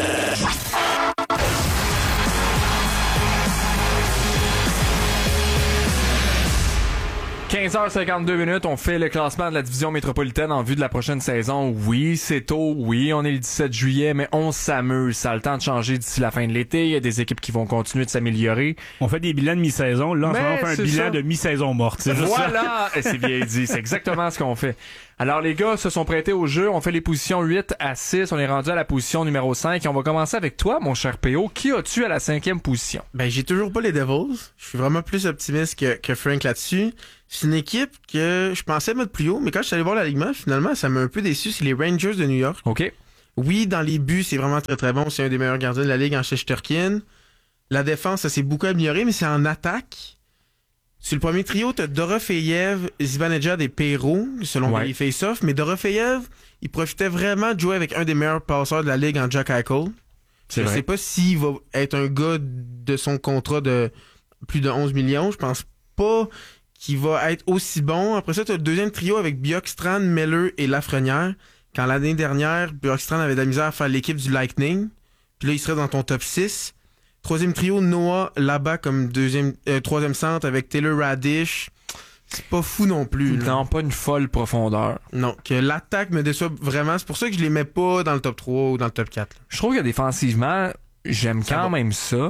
15h52, on fait le classement de la division métropolitaine en vue de la prochaine saison. Oui, c'est tôt, oui, on est le 17 juillet, mais on s'amuse. Ça a le temps de changer d'ici la fin de l'été. Il y a des équipes qui vont continuer de s'améliorer. On fait des bilans de mi-saison. Là, en ce moment, on fait un bilan de mi-saison morte. C'est juste voilà! C'est bien dit. C'est exactement ce qu'on fait. Alors les gars se sont prêtés au jeu, on fait les positions 8 à 6, on est rendu à la position numéro 5 et on va commencer avec toi, mon cher PO. Qui as-tu à la 5e position? Ben, j'ai toujours pas les Devils. Je suis vraiment plus optimiste que Frank là-dessus. C'est une équipe que je pensais mettre plus haut, mais quand je suis allé voir l'alignement, finalement, ça m'a un peu déçu. C'est les Rangers de New York. OK. Oui, dans les buts, c'est vraiment très très bon. C'est un des meilleurs gardiens de la ligue en Shesterkin. La défense, ça s'est beaucoup amélioré, mais c'est en attaque. Sur le premier trio, t'as Dorofeyev, Zibanejad et Perrault, selon les face-off. Mais Dorofeyev, il profitait vraiment de jouer avec un des meilleurs passeurs de la ligue en Jack Eichel. Je sais pas s'il va être un gars de son contrat de plus de 11 millions. Je pense pas qu'il va être aussi bon. Après ça, t'as le deuxième trio avec Bjorkstrand, Meller et Lafrenière. Quand l'année dernière, Bjorkstrand avait de la misère à faire l'équipe du Lightning. Puis là, il serait dans ton top 6. Troisième trio, Noah là-bas comme troisième centre avec Taylor Radish. C'est pas fou non plus. Non, pas une folle profondeur. Non, que l'attaque me déçoit vraiment. C'est pour ça que je les mets pas dans le top 3 ou dans le top 4. Là. Je trouve que défensivement, j'aime quand même ça.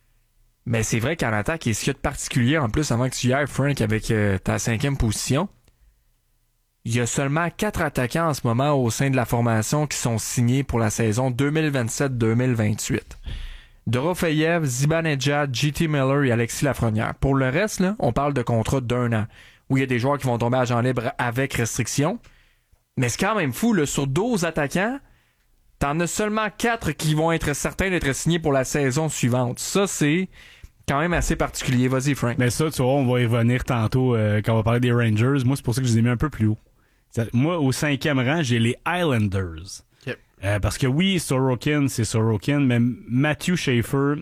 Mais c'est vrai qu'en attaque, est-ce qu'il y a de particulier en plus avant que tu y ailles, Frank, avec ta 5e position? Il y a seulement 4 attaquants en ce moment au sein de la formation qui sont signés pour la saison 2027-2028. Dorofeyev, Zibanejad, JT Miller et Alexis Lafrenière. Pour le reste, là, on parle de contrats d'1 an, où il y a des joueurs qui vont tomber agent libre avec restriction. Mais c'est quand même fou, là, sur 12 attaquants, t'en as seulement 4 qui vont être certains d'être signés pour la saison suivante. Ça, c'est quand même assez particulier. Vas-y, Frank. Mais ça, tu vois, on va y revenir tantôt quand on va parler des Rangers. Moi, c'est pour ça que je les ai mis un peu plus haut. Moi, au 5e rang, j'ai les Islanders. Parce que oui, Sorokin, c'est Sorokin, mais Matthew Schaefer,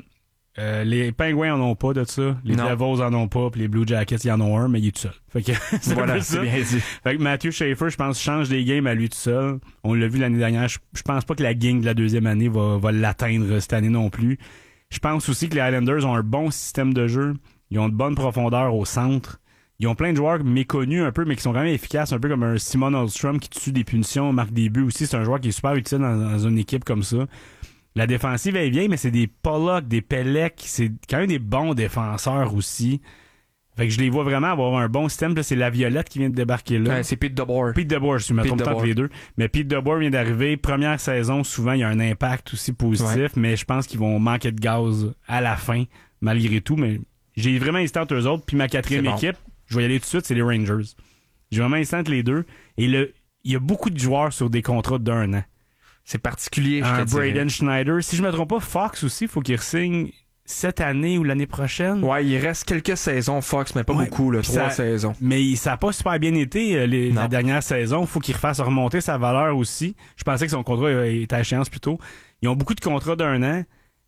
les Pingouins en ont pas de ça, les Devils en ont pas, puis les Blue Jackets, ils en ont un, mais il est tout seul. Fait que c'est voilà, ça. Bien dit. Fait que Matthew Schaefer, je pense, change des games à lui tout seul. On l'a vu l'année dernière. Je pense pas que la gang de la deuxième année va l'atteindre cette année non plus. Je pense aussi que les Islanders ont un bon système de jeu. Ils ont de bonnes profondeurs au centre. Ils ont plein de joueurs méconnus un peu, mais qui sont quand même efficaces, un peu comme un Simon Holmstrom qui tue des punitions, marque des buts aussi. C'est un joueur qui est super utile dans une équipe comme ça. La défensive est vieille, mais c'est des Pollock, des Pelec. C'est quand même des bons défenseurs aussi. Fait que je les vois vraiment avoir un bon système. Là, c'est la Violette qui vient de débarquer là. Ouais, c'est Pete DeBoer. Pete DeBoer, je me trompe entre les deux. Mais Pete DeBoer vient d'arriver. Première saison, souvent, il y a un impact aussi positif, mais je pense qu'ils vont manquer de gaz à la fin, malgré tout. Mais j'ai vraiment hésité entre eux autres. Puis ma 4e équipe, je vais y aller tout de suite, c'est les Rangers. J'ai vraiment hésité entre les deux. Et il y a beaucoup de joueurs sur des contrats d'1 an. C'est particulier, je te dirais. Braden Schneider. Si je me trompe pas, Fox aussi, il faut qu'il re-signe cette année ou l'année prochaine. Ouais, il reste quelques saisons, Fox, mais pas beaucoup, là, 3 saisons. Mais ça n'a pas super bien été la dernière saison. Il faut qu'il refasse remonter sa valeur aussi. Je pensais que son contrat était à échéance plus tôt. Ils ont beaucoup de contrats d'1 an.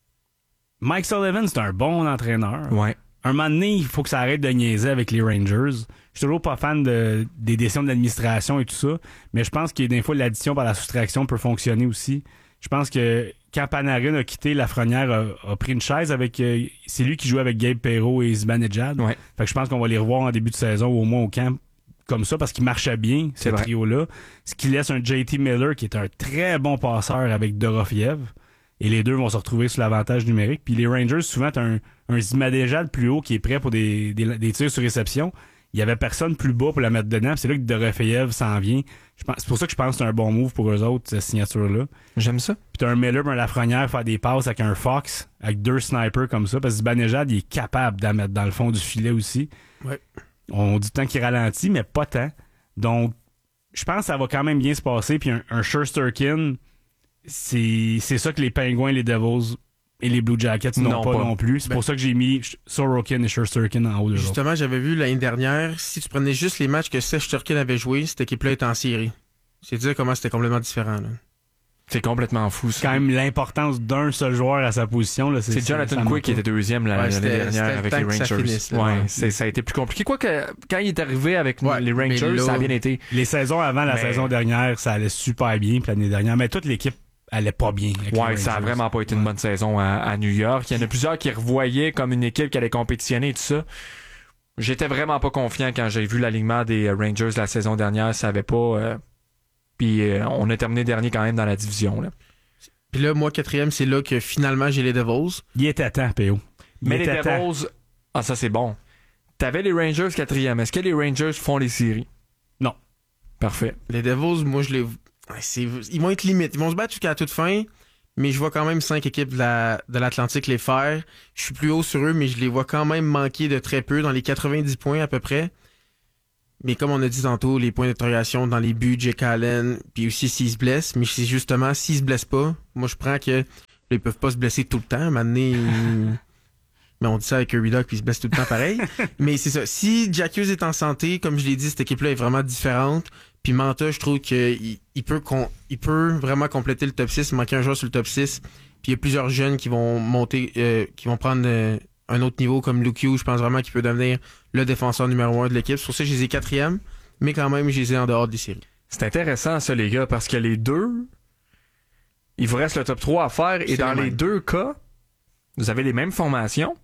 Mike Sullivan, c'est un bon entraîneur. Ouais. Un moment donné, il faut que ça arrête de niaiser avec les Rangers. Je suis toujours pas fan des décisions de l'administration et tout ça, mais je pense que des fois, l'addition par la soustraction peut fonctionner aussi. Je pense que quand Panarin a quitté, Lafrenière a pris une chaise avec... c'est lui qui jouait avec Gabe Perrault et Zibanejad. Ouais. Fait que je pense qu'on va les revoir en début de saison ou au moins au camp comme ça parce qu'il marchait bien, ce trio-là. Ce qui laisse un JT Miller qui est un très bon passeur avec Dorofeyev. Et les deux vont se retrouver sur l'avantage numérique. Puis les Rangers, souvent, t'as un Zibanejad plus haut qui est prêt pour des tirs sur réception. Il y avait personne plus bas pour la mettre dedans. C'est là que Dorofeyev s'en vient. C'est pour ça que je pense que c'est un bon move pour eux autres, cette signature-là. J'aime ça. Puis t'as un Miller, un Lafrenière faire des passes avec un Fox, avec 2 snipers comme ça. Parce que Zibanejad, il est capable d'en mettre dans le fond du filet aussi. Ouais. On dit tant qu'il ralentit, mais pas tant. Donc, je pense que ça va quand même bien se passer. Puis un Shesterkin... C'est ça que les Pingouins, les Devils et les Blue Jackets n'ont pas non plus. C'est pour ça que j'ai mis Sorokin et Shesterkin en haut de l'autre. Justement, j'avais vu l'année dernière, si tu prenais juste les matchs que Shesterkin avait joué, cette équipe-là était en série. C'est dire comment c'était complètement différent. Là. C'est complètement fou. C'est quand même l'importance d'un seul joueur à sa position. Là, c'est Jonathan Quick qui était deuxième l'année dernière avec les Rangers. Ça a été plus compliqué. Quoique, quand il est arrivé avec les Rangers, là, ça a bien été. Les saisons avant la saison dernière, ça allait super bien. Puis l'année dernière, mais toute l'équipe allait pas bien. Ouais, ça a vraiment pas été une bonne saison à New York. Il y en a plusieurs qui revoyaient comme une équipe qui allait compétitionner et tout ça. J'étais vraiment pas confiant quand j'ai vu l'alignement des Rangers la saison dernière. Ça avait pas... Puis on a terminé dernier quand même dans la division. Là. Puis là, moi, 4e, c'est là que finalement j'ai les Devils. Il était à temps, PO. Mais les Devils... Ah, ça c'est bon. T'avais les Rangers 4e. Est-ce que les Rangers font les séries? Non. Parfait. Les Devils, moi, ils vont être limites. Ils vont se battre jusqu'à la toute fin, mais je vois quand même 5 équipes de l'Atlantique les faire. Je suis plus haut sur eux, mais je les vois quand même manquer de très peu, dans les 90 points à peu près. Mais comme on a dit tantôt, les points d'interrogation dans les buts, Jake Allen, puis aussi s'ils se blessent. Mais c'est justement, s'ils se blessent pas, moi je prends que ils peuvent pas se blesser tout le temps. Maintenant, mais on dit ça avec Kirby Dach, puis ils se blessent tout le temps pareil. Mais c'est ça. Si Jack Hughes est en santé, comme je l'ai dit, cette équipe-là est vraiment différente. Puis Manta, je trouve qu'il peut vraiment compléter le top 6. Il manquait un joueur sur le top 6. Puis il y a plusieurs jeunes qui vont monter, qui vont prendre un autre niveau, comme Luke Hughes. Je pense vraiment qu'il peut devenir le défenseur numéro 1 de l'équipe. C'est pour ça que je les ai 4e, mais quand même, je les ai en dehors des séries. C'est intéressant, ça, les gars, parce que les deux, il vous reste le top 3 à faire, et dans les deux cas, vous avez les mêmes formations.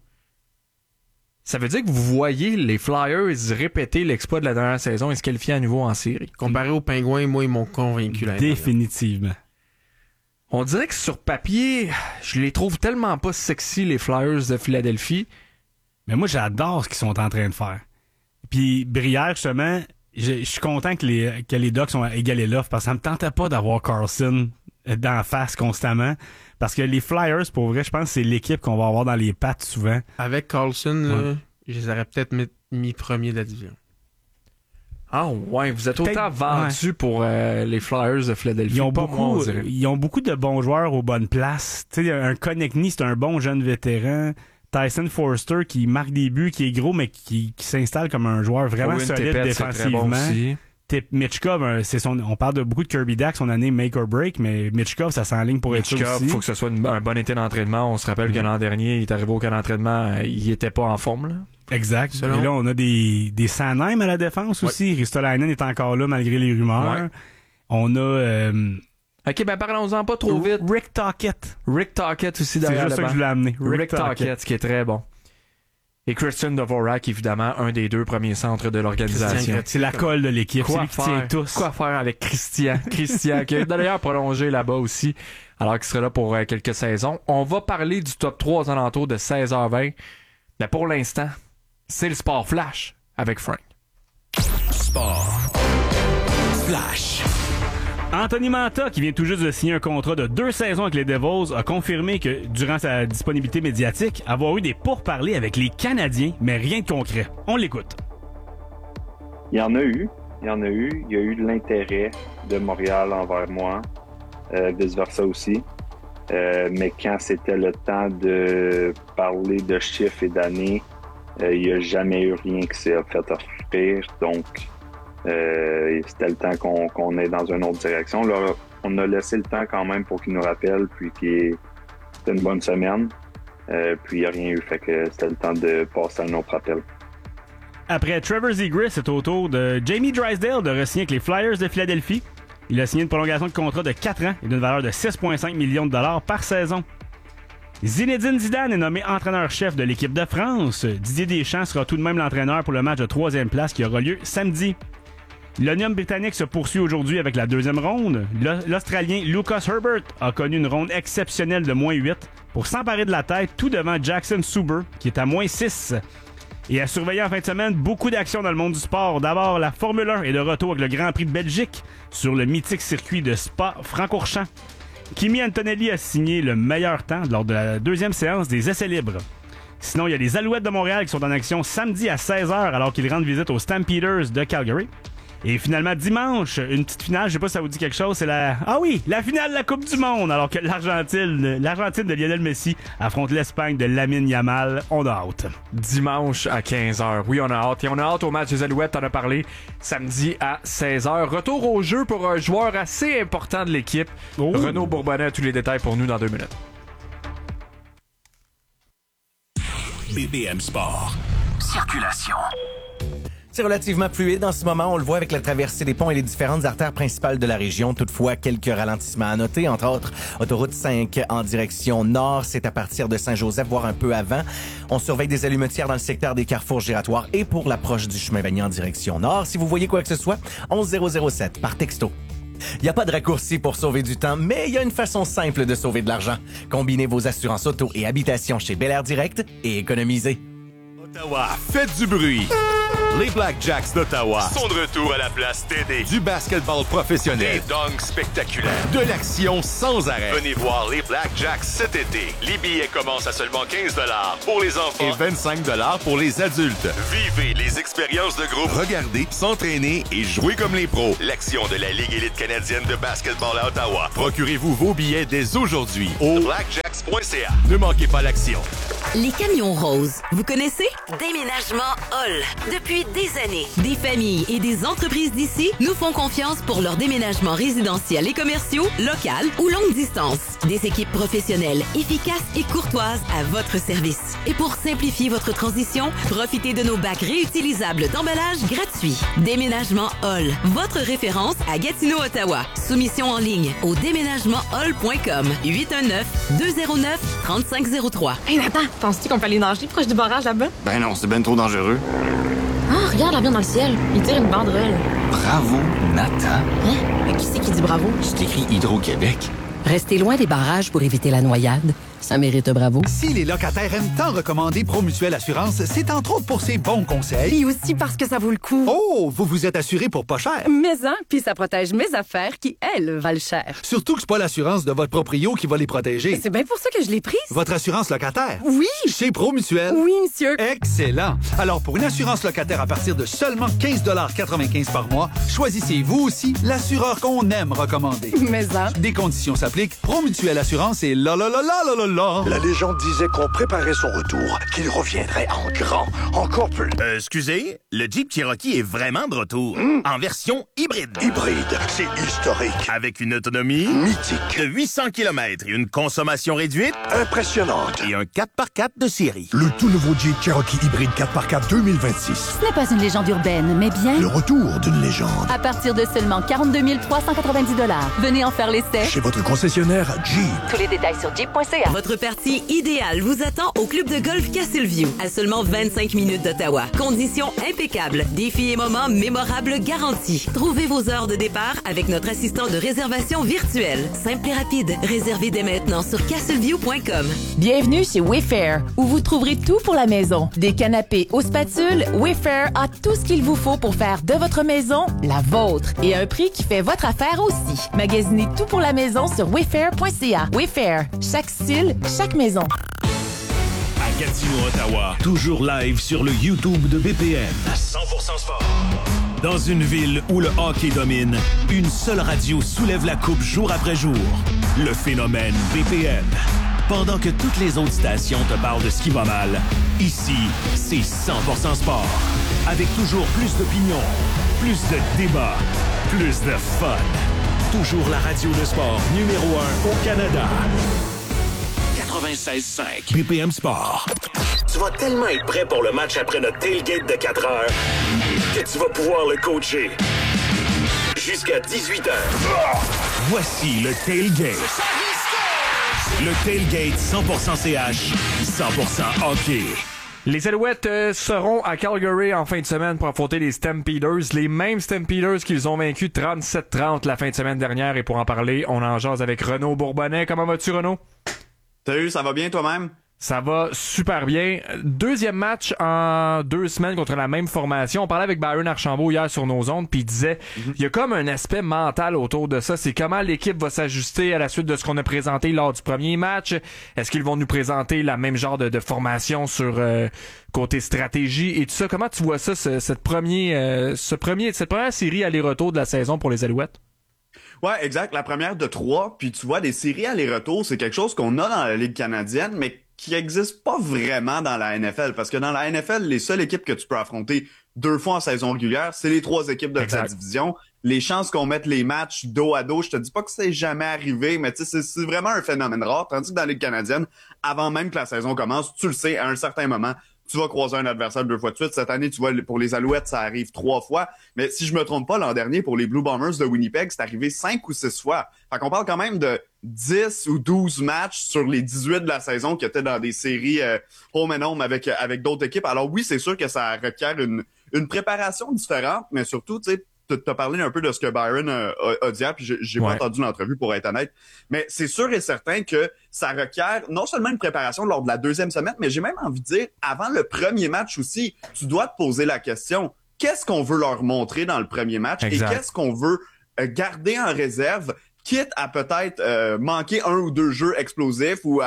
Ça veut dire que vous voyez les Flyers répéter l'exploit de la dernière saison et se qualifier à nouveau en série. Comparé aux Pingouins, moi, ils m'ont convaincu. Définitivement. On dirait que sur papier, je les trouve tellement pas sexy, les Flyers de Philadelphie. Mais moi, j'adore ce qu'ils sont en train de faire. Puis, Brière, justement, je suis content que les Ducks ont égalé l'offre parce que ça me tentait pas d'avoir Carlson d'en face constamment. Parce que les Flyers, pour vrai, je pense que c'est l'équipe qu'on va avoir dans les pattes souvent. Avec Carlson, je les aurais peut-être mis premier de la division. Ah ouais, vous êtes autant vendus pour les Flyers de Philadelphie. Ils ont beaucoup de bons joueurs aux bonnes places. Tu sais, un Konechny, c'est un bon jeune vétéran. Tyson Forster qui marque des buts, qui est gros, mais qui s'installe comme un joueur vraiment solide défensivement. Mitchkov, on parle de beaucoup de Kirby Dach, son année make or break, mais Mitchkov, ça s'enligne pour être ça aussi. Il faut que ce soit un bon été d'entraînement. On se rappelle que l'an dernier, il est arrivé au camp d'entraînement, il était pas en forme, là. Exact. Et là, on a des Sanheim à la défense aussi. Ristolainen est encore là malgré les rumeurs. Ouais. On a... OK, ben parlons-en pas trop vite. Rick Tocchet aussi derrière. C'est juste ça que je voulais amener. Rick Tocchet, qui est très bon. Et Christian Dvorak, évidemment, un des 2 premiers centres de l'organisation. C'est la colle de l'équipe. C'est lui qui tient tous. Quoi faire avec Christian, qui a d'ailleurs prolongé là-bas aussi, alors qu'il sera là pour quelques saisons. On va parler du top 3 aux alentours de 16h20. Mais pour l'instant, c'est le Sport Flash avec Frank. Sport Flash. Anthony Manta, qui vient tout juste de signer un contrat de 2 saisons avec les Devils, a confirmé que, durant sa disponibilité médiatique, avoir eu des pourparlers avec les Canadiens, mais rien de concret. On l'écoute. Il y en a eu. Il y a eu de l'intérêt de Montréal envers moi, vice-versa aussi. Mais quand c'était le temps de parler de chiffres et d'années, il n'y a jamais eu rien qui s'est fait offrir. Donc, c'était le temps qu'on est dans une autre direction. Là, on a laissé le temps quand même pour qu'il nous rappelle, puis c'était une bonne semaine. Puis il n'y a rien eu, fait que c'était le temps de passer à un autre appel. Après Trevor Zegras, c'est au tour de Jamie Drysdale de re-signer avec les Flyers de Philadelphie. Il a signé une prolongation de contrat de 4 ans et d'une valeur de 6,5 millions de dollars par saison. Zinedine Zidane est nommé entraîneur-chef de l'équipe de France. Didier Deschamps sera tout de même l'entraîneur pour le match de 3e place qui aura lieu samedi. L'Onium britannique se poursuit aujourd'hui avec la 2e ronde. L'Australien Lucas Herbert a connu une ronde exceptionnelle de -8 pour s'emparer de la tête tout devant Jackson Suber, qui est à -6. Et à surveiller en fin de semaine, beaucoup d'actions dans le monde du sport. D'abord, la Formule 1 est de retour avec le Grand Prix de Belgique sur le mythique circuit de Spa-Francorchamps. Kimi Antonelli a signé le meilleur temps lors de la 2e séance des essais libres. Sinon, il y a les Alouettes de Montréal qui sont en action samedi à 16h alors qu'ils rendent visite aux Stampeders de Calgary. Et finalement, dimanche, une petite finale, je sais pas si ça vous dit quelque chose, c'est la finale de la Coupe du Monde, alors que l'Argentine de Lionel Messi affronte l'Espagne de Lamine Yamal. On a hâte. Dimanche à 15h. Oui, on a hâte. Et on a hâte au match des Alouettes, t'en as parlé, samedi à 16h. Retour au jeu pour un joueur assez important de l'équipe. Renaud Bourbonnais a tous les détails pour nous dans 2 minutes. BPM Sport. Circulation. C'est relativement fluide en ce moment. On le voit avec la traversée des ponts et les différentes artères principales de la région. Toutefois, quelques ralentissements à noter. Entre autres, autoroute 5 en direction nord. C'est à partir de Saint-Joseph, voire un peu avant. On surveille des allumetières dans le secteur des carrefours giratoires et pour l'approche du chemin Vanier en direction nord. Si vous voyez quoi que ce soit, 11007 par texto. Il n'y a pas de raccourci pour sauver du temps, mais il y a une façon simple de sauver de l'argent. Combinez vos assurances auto et habitation chez Bel Air Direct et économisez. Ottawa, faites du bruit. Les Blackjacks d'Ottawa sont de retour à la place TD. Du basketball professionnel, des dunks spectaculaires, de l'action sans arrêt. Venez voir les Blackjacks cet été. Les billets commencent à seulement 15 $ pour les enfants et 25 $ pour les adultes. Vivez les expériences de groupe, regardez, s'entraîner et jouer comme les pros. L'action de la Ligue élite canadienne de basketball à Ottawa. Procurez-vous vos billets dès aujourd'hui au blackjacks.ca. Ne manquez pas l'action. Les camions roses, vous connaissez? Déménagement Hall. Depuis des années, des familles et des entreprises d'ici nous font confiance pour leur déménagement résidentiel et commerciaux, local ou longue distance. Des équipes professionnelles, efficaces et courtoises à votre service. Et pour simplifier votre transition, profitez de nos bacs réutilisables d'emballage gratuits. Déménagement Hall, votre référence à Gatineau, Ottawa. Soumission en ligne au déménagementhall.com 819-209-3503. Hey Nathan, penses-tu qu'on peut aller nager proche du barrage là-bas? Ben non, c'est ben trop dangereux. Ah, regarde l'avion dans le ciel. Il tire une banderole. Bravo, Nathan. Hein? Mais qui c'est qui dit bravo? C'est écrit Hydro-Québec. Restez loin des barrages pour éviter la noyade. Ça mérite un bravo. Si les locataires aiment tant recommander Promutuelle Assurance, c'est entre autres pour ses bons conseils. Et aussi parce que ça vaut le coup. Oh, vous vous êtes assuré pour pas cher. Mais hein, puis ça protège mes affaires qui, elles, valent cher. Surtout que c'est pas l'assurance de votre proprio qui va les protéger. C'est bien pour ça que je l'ai prise. Votre assurance locataire? Oui. Chez Promutuelle? Oui, monsieur. Excellent. Alors, pour une assurance locataire à partir de seulement 15,95 $ par mois, choisissez vous aussi l'assureur qu'on aime recommander. Mais hein. Des conditions s'appliquent. Promutuelle Assurance et la. La légende disait qu'on préparait son retour, qu'il reviendrait en grand, encore plus. Excusez, le Jeep Cherokee est vraiment de retour. En version hybride. Hybride, c'est historique. Avec une autonomie mythique de 800 km et une consommation réduite impressionnante. Et un 4x4 de série. Le tout nouveau Jeep Cherokee hybride 4x4 2026. Ce n'est pas une légende urbaine, mais bien le retour d'une légende. À partir de seulement 42 390 $. Venez en faire l'essai. Chez votre concessionnaire Jeep. Tous les détails sur jeep.ca. Votre partie idéale vous attend au club de golf Castleview, à seulement 25 minutes d'Ottawa. Conditions impeccables, défis et moments mémorables garantis. Trouvez vos heures de départ avec notre assistant de réservation virtuelle. Simple et rapide. Réservez dès maintenant sur castleview.com. Bienvenue chez Wayfair, où vous trouverez tout pour la maison. Des canapés aux spatules, Wayfair a tout ce qu'il vous faut pour faire de votre maison la vôtre. Et à un prix qui fait votre affaire aussi. Magasinez tout pour la maison sur wayfair.ca. Wayfair, chaque style, chaque maison. À Gatineau, Ottawa, toujours live sur le YouTube de BPM. 100% sport. Dans une ville où le hockey domine, une seule radio soulève la coupe jour après jour. Le phénomène BPM. Pendant que toutes les autres stations te parlent de ce qui va mal, ici, c'est 100% sport. Avec toujours plus d'opinions, plus de débats, plus de fun. Toujours la radio de sport numéro 1 au Canada. 96.5 BPM Sport. Tu vas tellement être prêt pour le match après notre tailgate de 4 heures que tu vas pouvoir le coacher jusqu'à 18 heures. Voici le tailgate. Le tailgate 100% CH, 100% hockey. Les Alouettes seront à Calgary en fin de semaine pour affronter les Stampeders, les mêmes Stampeders qu'ils ont vaincus 37-30 la fin de semaine dernière. Et pour en parler, on en jase avec Renaud Bourbonnais. Comment vas-tu, Renaud? Salut, ça va bien toi-même? Ça va super bien. Deuxième match en 2 semaines contre la même formation. On parlait avec Byron Archambault hier sur nos ondes, puis il disait il y a comme un aspect mental autour de ça. C'est comment l'équipe va s'ajuster à la suite de ce qu'on a présenté lors du premier match. Est-ce qu'ils vont nous présenter la même genre de formation sur côté stratégie et tout ça? Comment tu vois ça, cette première série aller-retour de la saison pour les Alouettes? Ouais, exact. La première de 3. Puis tu vois, des séries aller-retour, c'est quelque chose qu'on a dans la Ligue canadienne, mais qui n'existe pas vraiment dans la NFL. Parce que dans la NFL, les seules équipes que tu peux affronter 2 fois en saison régulière, c'est les 3 équipes de ta division. Les chances qu'on mette les matchs dos à dos, je te dis pas que c'est jamais arrivé, mais tu sais, c'est vraiment un phénomène rare. Tandis que dans la Ligue canadienne, avant même que la saison commence, tu le sais, à un certain moment, tu vas croiser un adversaire 2 fois de suite. Cette année, tu vois, pour les Alouettes, ça arrive 3 fois. Mais si je me trompe pas, l'an dernier, pour les Blue Bombers de Winnipeg, c'est arrivé 5 ou 6 fois. Fait qu'on parle quand même de 10 ou 12 matchs sur les 18 de la saison qui étaient dans des séries home and home avec d'autres équipes. Alors oui, c'est sûr que ça requiert une préparation différente, mais surtout, tu sais, t'as parlé un peu de ce que Byron a dit, puis j'ai pas entendu l'entrevue pour être honnête, mais c'est sûr et certain que ça requiert non seulement une préparation lors de la 2e semaine, mais j'ai même envie de dire, avant le premier match aussi, tu dois te poser la question, qu'est-ce qu'on veut leur montrer dans le premier match exact. et qu'est-ce qu'on veut garder en réserve, quitte à peut-être manquer un ou deux jeux explosifs ou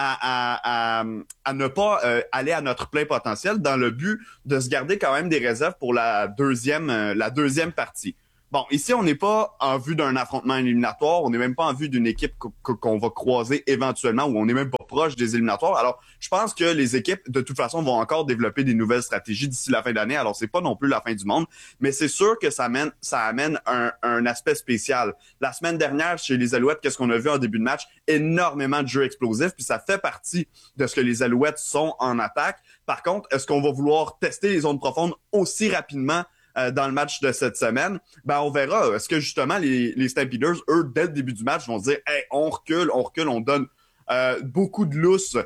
à ne pas aller à notre plein potentiel dans le but de se garder quand même des réserves pour la deuxième partie. Bon, ici, on n'est pas en vue d'un affrontement éliminatoire, on n'est même pas en vue d'une équipe qu'on va croiser éventuellement, ou on n'est même pas proche des éliminatoires. Alors, je pense que les équipes, de toute façon, vont encore développer des nouvelles stratégies d'ici la fin d'année. Alors, c'est pas non plus la fin du monde, mais c'est sûr que ça amène un aspect spécial. La semaine dernière, chez les Alouettes, qu'est-ce qu'on a vu en début de match? Énormément de jeux explosifs, puis ça fait partie de ce que les Alouettes sont en attaque. Par contre, est-ce qu'on va vouloir tester les zones profondes aussi rapidement dans le match de cette semaine? Ben, on verra. Est-ce que justement les Stampeders, eux, dès le début du match, vont se dire, hey, on recule, on donne beaucoup de lousse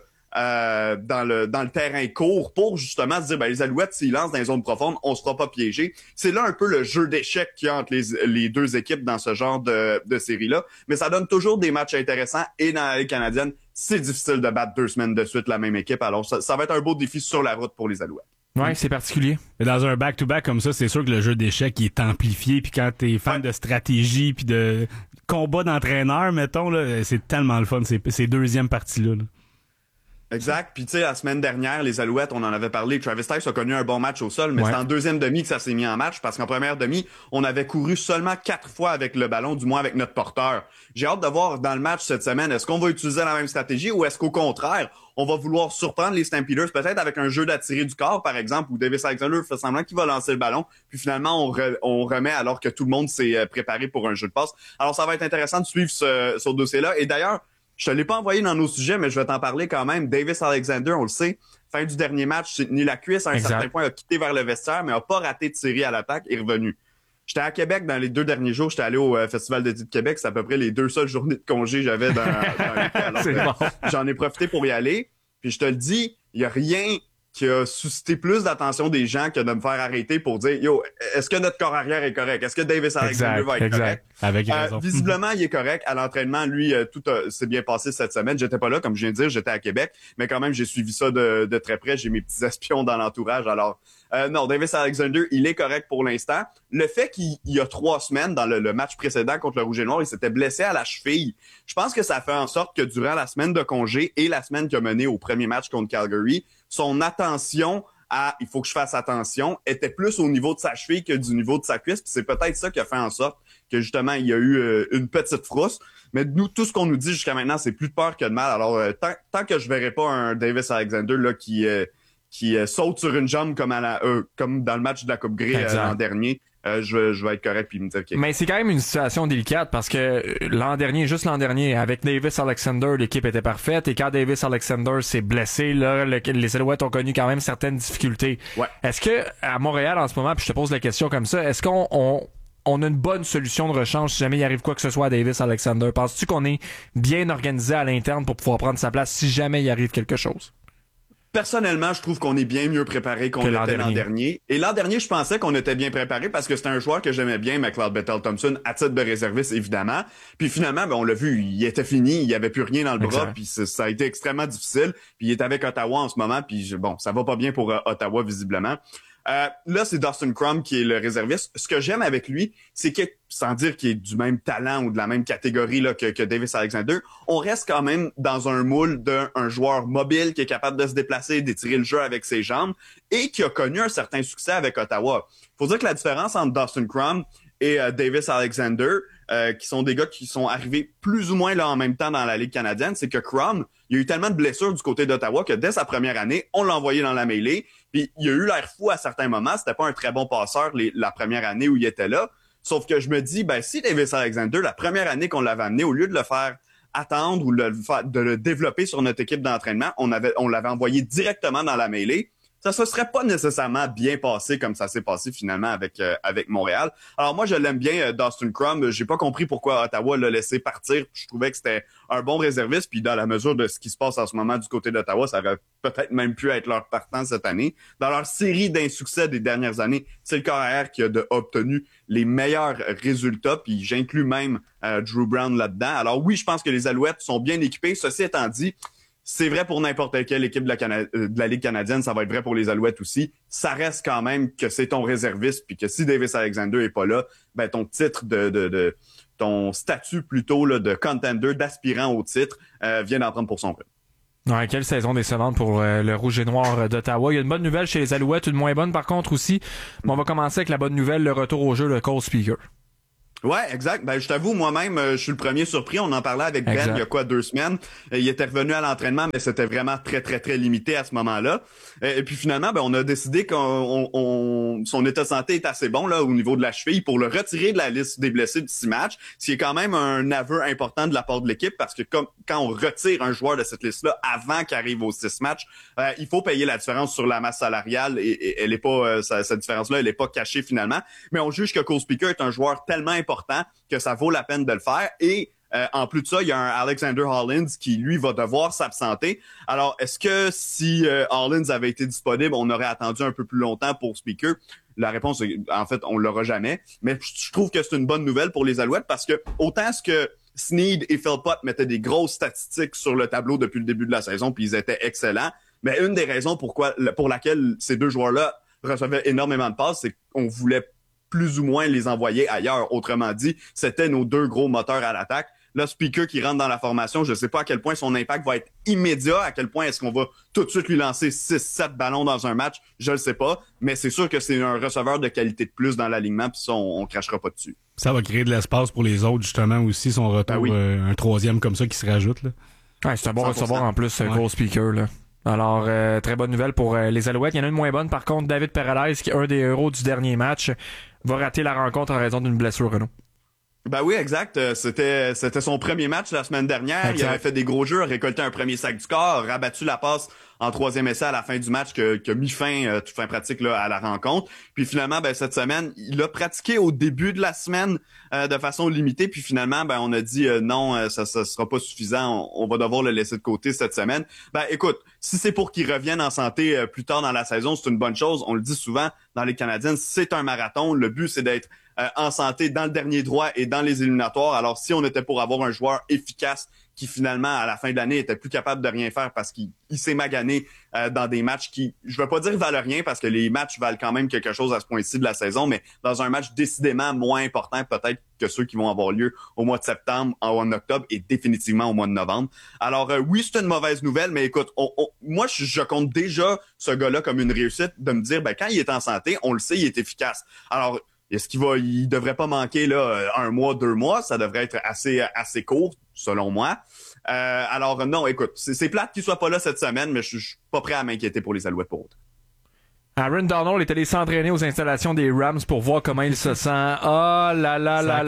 dans le terrain court pour justement se dire, ben, les Alouettes, s'ils lancent dans les zones profondes, on sera pas piégé. C'est là un peu le jeu d'échecs qu'il y a entre les deux équipes dans ce genre de série-là. Mais ça donne toujours des matchs intéressants, et dans la Ligue canadienne, c'est difficile de battre 2 semaines de suite la même équipe. Alors, ça va être un beau défi sur la route pour les Alouettes. Ouais, c'est particulier. Mais dans un back-to-back comme ça, c'est sûr que le jeu d'échecs il est amplifié. Puis quand t'es fan de stratégie puis de combat d'entraîneur, mettons, là, c'est tellement le fun, ces deuxièmes parties-là. Là. Exact. Puis tu sais, la semaine dernière, les Alouettes, on en avait parlé, Travis Tice a connu un bon match au sol, mais c'est en deuxième demi que ça s'est mis en match, parce qu'en première demi, on avait couru seulement 4 fois avec le ballon, du moins avec notre porteur. J'ai hâte de voir dans le match cette semaine, est-ce qu'on va utiliser la même stratégie ou est-ce qu'au contraire, on va vouloir surprendre les Stampeders, peut-être avec un jeu d'attirer du corps, par exemple, où Davis Alexander fait semblant qu'il va lancer le ballon, puis finalement, on remet alors que tout le monde s'est préparé pour un jeu de passe. Alors, ça va être intéressant de suivre ce dossier-là. Et d'ailleurs, je te l'ai pas envoyé dans nos sujets, mais je vais t'en parler quand même. Davis Alexander, on le sait, fin du dernier match, s'est tenu la cuisse à un certain point, a quitté vers le vestiaire, mais a pas raté de série à l'attaque et est revenu. J'étais à Québec dans les 2 derniers jours. J'étais allé au Festival d'été de Québec. C'est à peu près les 2 seules journées de congé que j'avais dans l'été. Alors, j'en ai profité pour y aller. Puis je te le dis, il y a rien qui a suscité plus d'attention des gens que de me faire arrêter pour dire, yo, est-ce que notre corps arrière est correct? Est-ce que Davis Alexander va être correct? Avec raison. Visiblement, il est correct. À l'entraînement, lui, tout s'est bien passé cette semaine. J'étais pas là, comme je viens de dire, j'étais à Québec, mais quand même, j'ai suivi ça de très près. J'ai mes petits espions dans l'entourage. Alors, non, Davis Alexander, il est correct pour l'instant. Le fait qu'il y a 3 semaines, dans le match précédent contre le Rouge et Noir, il s'était blessé à la cheville. Je pense que ça fait en sorte que durant la semaine de congé et la semaine qui a mené au premier match contre Calgary, son attention à « il faut que je fasse attention » était plus au niveau de sa cheville que du niveau de sa cuisse. Puis c'est peut-être ça qui a fait en sorte que justement il y a eu une petite frousse. Mais nous, tout ce qu'on nous dit jusqu'à maintenant, c'est plus de peur que de mal. Alors tant que je verrai pas un Davis Alexander là qui saute sur une jambe comme dans le match de la Coupe Grey l'an dernier, je vais être correct puis me dire OK. Mais c'est quand même une situation délicate parce que juste l'an dernier, avec Davis Alexander, l'équipe était parfaite, et quand Davis Alexander s'est blessé, là, les Alouettes ont connu quand même certaines difficultés. Ouais. Est-ce que à Montréal en ce moment, puis je te pose la question comme ça, est-ce qu'on a une bonne solution de rechange si jamais il arrive quoi que ce soit à Davis Alexander? Penses-tu qu'on est bien organisé à l'interne pour pouvoir prendre sa place si jamais il arrive quelque chose? Personnellement, je trouve qu'on est bien mieux préparé qu'on l'était l'an dernier. Et l'an dernier, je pensais qu'on était bien préparé parce que c'était un joueur que j'aimais bien, McLeod Bethel-Thompson, à titre de réserviste, évidemment. Puis finalement, on l'a vu, il était fini, il y avait plus rien dans le bras, puis ça a été extrêmement difficile. Puis il est avec Ottawa en ce moment, puis ça va pas bien pour Ottawa, visiblement. Là, c'est Dustin Crum qui est le réserviste. Ce que j'aime avec lui, c'est que, sans dire qu'il est du même talent ou de la même catégorie là, que Davis Alexander, on reste quand même dans un moule d'un joueur mobile qui est capable de se déplacer, d'étirer le jeu avec ses jambes et qui a connu un certain succès avec Ottawa. Faut dire que la différence entre Dustin Crum et Davis Alexander, qui sont des gars qui sont arrivés plus ou moins là en même temps dans la Ligue canadienne, c'est que Crum, il y a eu tellement de blessures du côté d'Ottawa que dès sa première année, on l'a envoyé dans la mêlée. Puis il a eu l'air fou à certains moments. C'était pas un très bon passeur la première année où il était là. Sauf que je me dis, si Davis Alexander, la première année qu'on l'avait amené, au lieu de le faire attendre ou de le développer sur notre équipe d'entraînement, on l'avait envoyé directement dans la mêlée. Ça se serait pas nécessairement bien passé comme ça s'est passé finalement avec Montréal. Alors moi, je l'aime bien, Dustin Crum. J'ai pas compris pourquoi Ottawa l'a laissé partir. Je trouvais que c'était un bon réserviste. Puis dans la mesure de ce qui se passe en ce moment du côté d'Ottawa, ça aurait peut-être même pu être leur partant cette année. Dans leur série d'insuccès des dernières années, c'est le corps arrière qui a obtenu les meilleurs résultats. Puis j'inclus même Drew Brown là-dedans. Alors oui, je pense que les Alouettes sont bien équipés. Ceci étant dit, C'est vrai pour n'importe quelle équipe de la Ligue canadienne, ça va être vrai pour les Alouettes aussi. Ça reste quand même que c'est ton réserviste, puis que si Davis Alexander est pas là, ben ton titre ton statut plutôt là, de contender, d'aspirant au titre, vient d'en prendre pour son compte. Ouais, quelle saison décevante pour le Rouge et Noir d'Ottawa. Il y a une bonne nouvelle chez les Alouettes, une moins bonne par contre aussi. Mais on va commencer avec la bonne nouvelle, le retour au jeu de Cole Speaker. Ouais, exact. Ben, je t'avoue, moi-même, je suis le premier surpris. On en parlait avec Ben il y a 2 semaines. Il était revenu à l'entraînement, mais c'était vraiment très, très, très limité à ce moment-là. Et puis finalement, ben, on a décidé son état de santé est assez bon, là, au niveau de la cheville pour le retirer de la liste des blessés de 6 matchs. Ce qui est quand même un aveu important de la part de l'équipe parce que quand on retire un joueur de cette liste-là avant qu'il arrive aux 6 matchs, il faut payer la différence sur la masse salariale et elle est pas, cette différence-là, elle est pas cachée finalement. Mais on juge que Cole Speaker est un joueur tellement important que ça vaut la peine de le faire. Et en plus de ça, il y a un Alexander Hollins qui, lui, va devoir s'absenter. Alors, est-ce que si Hollins avait été disponible, on aurait attendu un peu plus longtemps pour Speaker? La réponse est, en fait, on l'aura jamais. Mais je trouve que c'est une bonne nouvelle pour les Alouettes parce que autant ce que Sneed et Philpott mettaient des grosses statistiques sur le tableau depuis le début de la saison, puis ils étaient excellents, mais une des raisons pour laquelle ces 2 joueurs-là recevaient énormément de passes, c'est qu'on voulait plus ou moins les envoyer ailleurs. Autrement dit, c'était nos 2 gros moteurs à l'attaque. Là, Speaker qui rentre dans la formation, je sais pas à quel point son impact va être immédiat, à quel point est-ce qu'on va tout de suite lui lancer 6-7 ballons dans un match, je le sais pas, mais c'est sûr que c'est un receveur de qualité de plus dans l'alignement, puis ça, on crachera pas dessus. Ça va créer de l'espace pour les autres, justement, aussi, son retour, un 3e comme ça qui se rajoute, là. Ouais, c'est un bon receveur en plus, Cole Speaker, là. Alors, très bonne nouvelle pour les Alouettes. Il y en a une moins bonne, par contre, David Peralez, qui est un des héros du dernier match, va rater la rencontre en raison d'une blessure, Renaud. Ben oui, exact. C'était son premier match la semaine dernière. Exact. Il avait fait des gros jeux, a récolté un premier sac du corps, rabattu la passe en 3e essai à la fin du match qui a mis fin, toute fin pratique là, à la rencontre. Puis finalement, ben cette semaine, il a pratiqué au début de la semaine de façon limitée. Puis finalement, ben on a dit non, ça sera pas suffisant. On va devoir le laisser de côté cette semaine. Ben écoute, si c'est pour qu'il revienne en santé plus tard dans la saison, c'est une bonne chose. On le dit souvent dans les Canadiennes, c'est un marathon. Le but, c'est d'être en santé dans le dernier droit et dans les éliminatoires. Alors, si on était pour avoir un joueur efficace qui, finalement, à la fin de l'année, était plus capable de rien faire parce qu'il s'est magané dans des matchs qui, je veux pas dire valent rien parce que les matchs valent quand même quelque chose à ce point-ci de la saison, mais dans un match décidément moins important peut-être que ceux qui vont avoir lieu au mois de septembre, en octobre et définitivement au mois de novembre. Alors, oui, c'est une mauvaise nouvelle, mais écoute, moi, je compte déjà ce gars-là comme une réussite de me dire, ben quand il est en santé, on le sait, il est efficace. Alors, est-ce il devrait pas manquer là 1 mois, 2 mois, ça devrait être assez court selon moi. Alors non, écoute, c'est plate qu'il soit pas là cette semaine, mais je suis pas prêt à m'inquiéter pour les Alouettes pour autre. Aaron Donald est allé s'entraîner aux installations des Rams pour voir comment il se sent. Oh là là là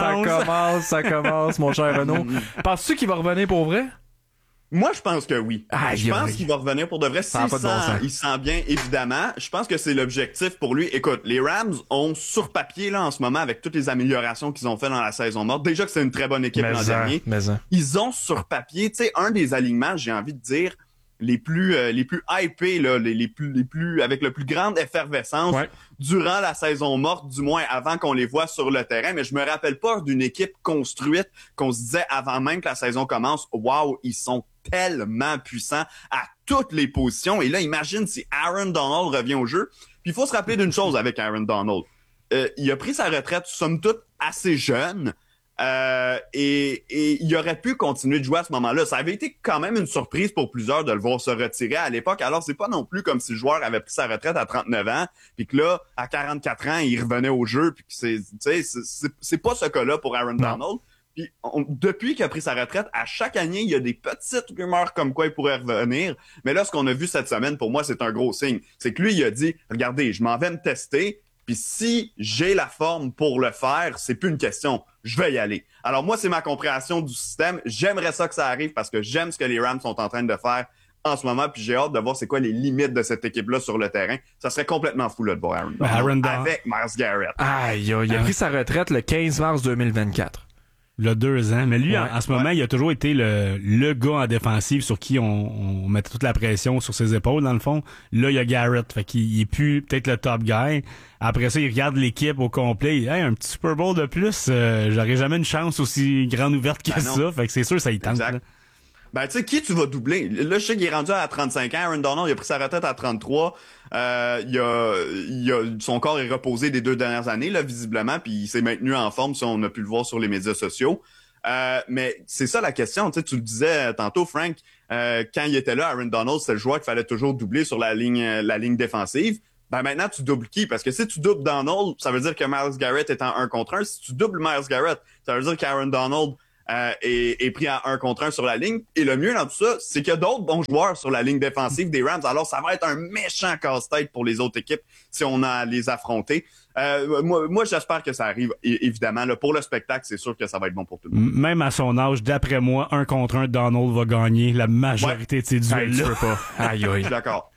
là, ça commence, mon cher Renaud. Penses-tu qu'il va revenir pour vrai? Moi, je pense que oui. Je pense qu'il va revenir pour de vrai. Il sent bien, évidemment. Je pense que c'est l'objectif pour lui. Écoute, les Rams ont sur papier, là, en ce moment, avec toutes les améliorations qu'ils ont fait dans la saison morte, déjà que c'est une très bonne équipe l'an dernier. Ils ont sur papier, tu sais, un des alignements, j'ai envie de dire, les plus hypés, là, les plus avec le plus grande effervescence durant la saison morte, du moins avant qu'on les voit sur le terrain. Mais je me rappelle pas d'une équipe construite qu'on se disait avant même que la saison commence, wow, ils sont tellement puissants à toutes les positions. Et là, imagine si Aaron Donald revient au jeu. Puis il faut se rappeler d'une chose avec Aaron Donald. Il a pris sa retraite, somme toute, assez jeune. Et il aurait pu continuer de jouer à ce moment-là. Ça avait été quand même une surprise pour plusieurs de le voir se retirer à l'époque. Alors, c'est pas non plus comme si le joueur avait pris sa retraite à 39 ans, puis que là, à 44 ans, il revenait au jeu, puis que c'est pas ce cas-là pour Aaron Donald. Puis depuis qu'il a pris sa retraite, à chaque année, il y a des petites rumeurs comme quoi il pourrait revenir. Mais là, ce qu'on a vu cette semaine, pour moi, c'est un gros signe. C'est que lui, il a dit, regardez, je m'en vais me tester, puis si j'ai la forme pour le faire, c'est plus une question. Je vais y aller. Alors moi, c'est ma compréhension du système. J'aimerais ça que ça arrive parce que j'aime ce que les Rams sont en train de faire en ce moment, puis j'ai hâte de voir c'est quoi les limites de cette équipe-là sur le terrain. Ça serait complètement fou là, de voir Aaron Donald avec Myles Garrett. Il a pris sa retraite le 15 mars 2024. Il a 2 ans. Mais lui, en ce moment, il a toujours été le gars en défensive sur qui on mettait toute la pression sur ses épaules, dans le fond. Là, il y a Garrett. Fait qu'il est plus peut-être le top guy. Après ça, il regarde l'équipe au complet. Hey, un petit Super Bowl de plus, j'aurais jamais une chance aussi grande ouverte que ça. Fait que c'est sûr, ça y tente. Ben, tu sais, qui tu vas doubler? Là, je sais qu'il est rendu à 35 ans. Aaron Donald, il a pris sa retraite à 33. Son corps est reposé des 2 dernières années, là, visiblement, puis il s'est maintenu en forme, si on a pu le voir sur les médias sociaux. Mais c'est ça la question. Tu sais, tu le disais tantôt, Frank, quand il était là, Aaron Donald, c'était le joueur qu'il fallait toujours doubler sur la ligne défensive. Ben maintenant, tu doubles qui? Parce que si tu doubles Donald, ça veut dire que Myles Garrett est en 1 contre 1. Si tu doubles Myles Garrett, ça veut dire qu'Aaron Donald est pris à 1 contre 1 sur la ligne. Et le mieux dans tout ça, c'est qu'il y a d'autres bons joueurs sur la ligne défensive des Rams. Alors, ça va être un méchant casse-tête pour les autres équipes si on a à les affronter. Moi, j'espère que ça arrive, évidemment. Là, pour le spectacle, c'est sûr que ça va être bon pour tout le monde. Même à son âge, d'après moi, 1 contre 1, Donald va gagner la majorité de ses duels-là. Tu peux pas. Aïe, aïe. Je suis d'accord.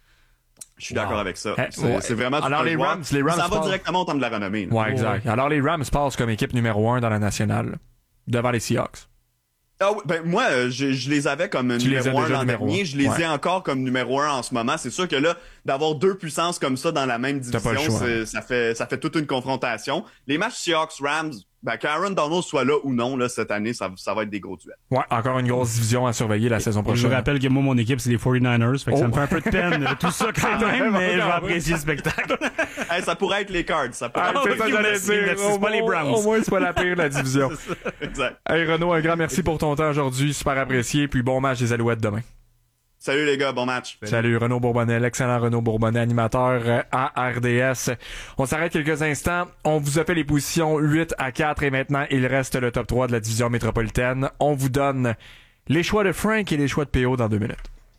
Je suis d'accord avec ça. C'est vraiment tout. Alors, les Rams ça va directement au temps de la renommée. Ouais, exact. Alors, les Rams passent comme équipe numéro 1 dans la nationale, devant les Seahawks. Ah oui, ben moi, je les avais comme numéro 1 l'an dernier. Je les ai encore comme numéro 1 en ce moment. C'est sûr que là, d'avoir 2 puissances comme ça dans la même division, ça fait toute une confrontation. Les matchs Seahawks-Rams, ben, qu'Aaron Donald soit là ou non, là, cette année, ça va être des gros duels. Ouais, encore une grosse division à surveiller la saison prochaine. Je vous rappelle que moi, mon équipe, c'est les 49ers. Fait que ça me fait un peu de peine, tout ça quand même, mais je vais apprécier le spectacle. Hey, ça pourrait être les Cards. Ça pourrait c'est ça, j'allais dire. C'est pas les Browns. Au moins, c'est pas la pire, la division. Exact. Hey, Renaud, un grand merci pour ton temps aujourd'hui. Super apprécié. Puis bon match des Alouettes demain. Salut les gars, bon match. Salut Renaud Bourbonnais, l'excellent Renaud Bourbonnais, animateur à RDS. On s'arrête quelques instants. On vous a fait les positions 8-4 et maintenant il reste le top 3 de la division métropolitaine. On vous donne les choix de Frank et les choix de PO dans 2 minutes.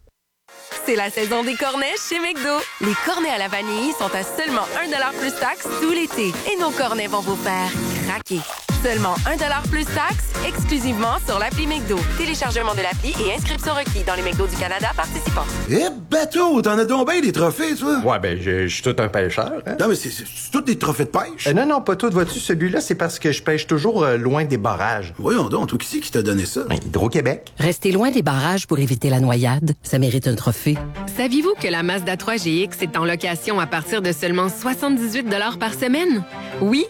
C'est la saison des cornets chez McDo. Les cornets à la vanille sont à seulement 1$ plus taxes tout l'été. Et nos cornets vont vous faire craquer. Seulement 1$ plus taxes, exclusivement sur l'appli McDo. Téléchargement de l'appli et inscription requis dans les McDo du Canada participants. Eh, bateau, t'en as donc bien des trophées, toi? Ouais, ben, je suis tout un pêcheur. Hein? Non, mais c'est tous des trophées de pêche? Non, pas tout. Vois-tu, celui-là, c'est parce que je pêche toujours loin des barrages. Voyons donc, toi, qui c'est qui t'a donné ça? Hydro-Québec. Rester loin des barrages pour éviter la noyade, ça mérite un trophée. Saviez-vous que la Mazda 3 GX est en location à partir de seulement 78$ par semaine? Oui,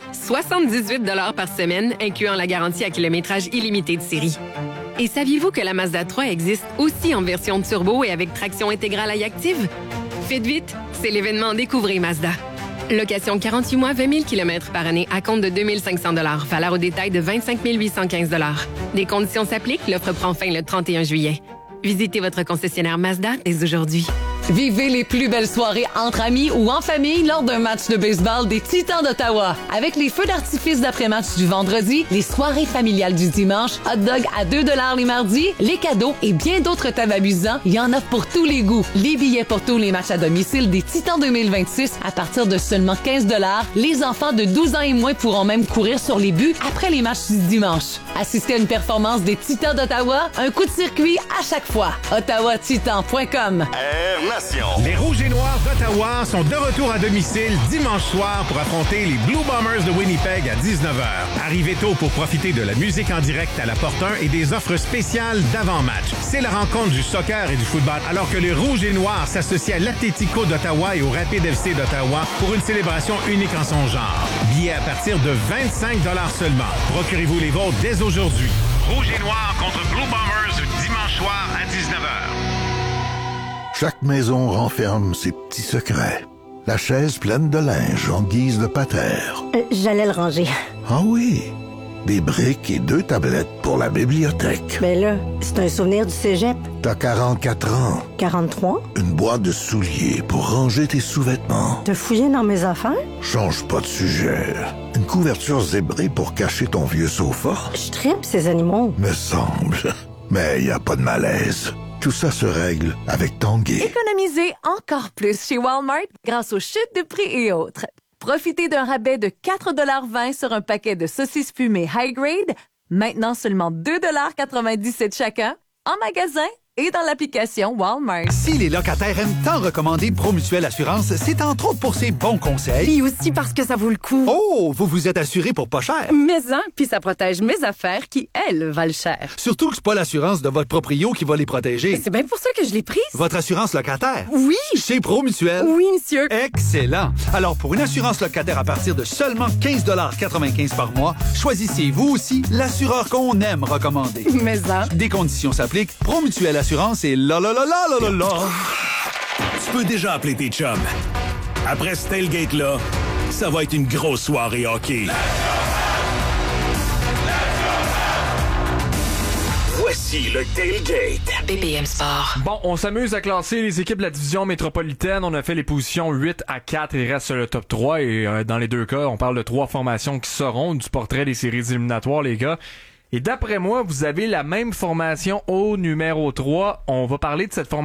78$ par semaine, incluant la garantie à kilométrage illimité de série. Et saviez-vous que la Mazda 3 existe aussi en version turbo et avec traction intégrale active? Faites vite, c'est l'événement Découvrez Mazda. Location 48 mois, 20 000 km par année à compte de 2 500 $. Valeur au détail de 25 815 $. Des conditions s'appliquent. L'offre prend fin le 31 juillet. Visitez votre concessionnaire Mazda dès aujourd'hui. Vivez les plus belles soirées entre amis ou en famille lors d'un match de baseball des Titans d'Ottawa. Avec les feux d'artifice d'après-match du vendredi, les soirées familiales du dimanche, hot dog à 2$ les mardis, les cadeaux et bien d'autres thèmes amusants, il y en a pour tous les goûts. Les billets pour tous les matchs à domicile des Titans 2026 à partir de seulement 15$. Les enfants de 12 ans et moins pourront même courir sur les buts après les matchs du dimanche. Assistez à une performance des Titans d'Ottawa, un coup de circuit à chaque fois. OttawaTitan.com. Les Rouges et Noirs d'Ottawa sont de retour à domicile dimanche soir pour affronter les Blue Bombers de Winnipeg à 19h. Arrivez tôt pour profiter de la musique en direct à la Porte 1 et des offres spéciales d'avant-match. C'est la rencontre du soccer et du football, alors que les Rouges et Noirs s'associent à l'Atlético d'Ottawa et au Rapid FC d'Ottawa pour une célébration unique en son genre. Billets à partir de 25$ seulement. Procurez-vous les vôtres dès aujourd'hui. Rouges et Noirs contre Blue Bombers dimanche soir à 19h. Chaque maison renferme ses petits secrets. La chaise pleine de linge en guise de patère. J'allais le ranger. Ah oui, des briques et 2 tablettes pour la bibliothèque. Ben là, c'est un souvenir du cégep. T'as 44 ans. 43? Une boîte de souliers pour ranger tes sous-vêtements. T'as fouillé dans mes affaires? Change pas de sujet. Une couverture zébrée pour cacher ton vieux sofa. Je tripe ces animaux. Me semble. Mais y a pas de malaise. Tout ça se règle avec Tanguay. Économisez encore plus chez Walmart grâce aux chutes de prix et autres. Profitez d'un rabais de 4,20$ sur un paquet de saucisses fumées high grade, maintenant seulement 2,97$ chacun, en magasin et dans l'application Walmart. Si les locataires aiment tant recommander Promutuelle Assurance, c'est entre autres pour ses bons conseils. Et aussi parce que ça vaut le coup. Oh, vous vous êtes assuré pour pas cher. Puis ça protège mes affaires qui, elles, valent cher. Surtout que c'est pas l'assurance de votre proprio qui va les protéger. C'est bien pour ça que je l'ai prise. Votre assurance locataire? Oui. Chez Promutuelle? Oui, monsieur. Excellent. Alors, pour une assurance locataire à partir de seulement 15,95 par mois, choisissez vous aussi l'assureur qu'on aime recommander. Des conditions s'appliquent. Promutuelle Assurance et là. Tu peux déjà appeler tes chums. Après ce tailgate-là, ça va être une grosse soirée hockey. Voici le Tailgate. BPM Sport. Bon, on s'amuse à classer les équipes de la division métropolitaine. On a fait les positions 8 à 4 et reste sur le top 3. Et dans les deux cas, on parle de 3 formations qui seront du portrait des séries éliminatoires, les gars. Et d'après moi, vous avez la même formation au numéro 3. On va parler de cette formation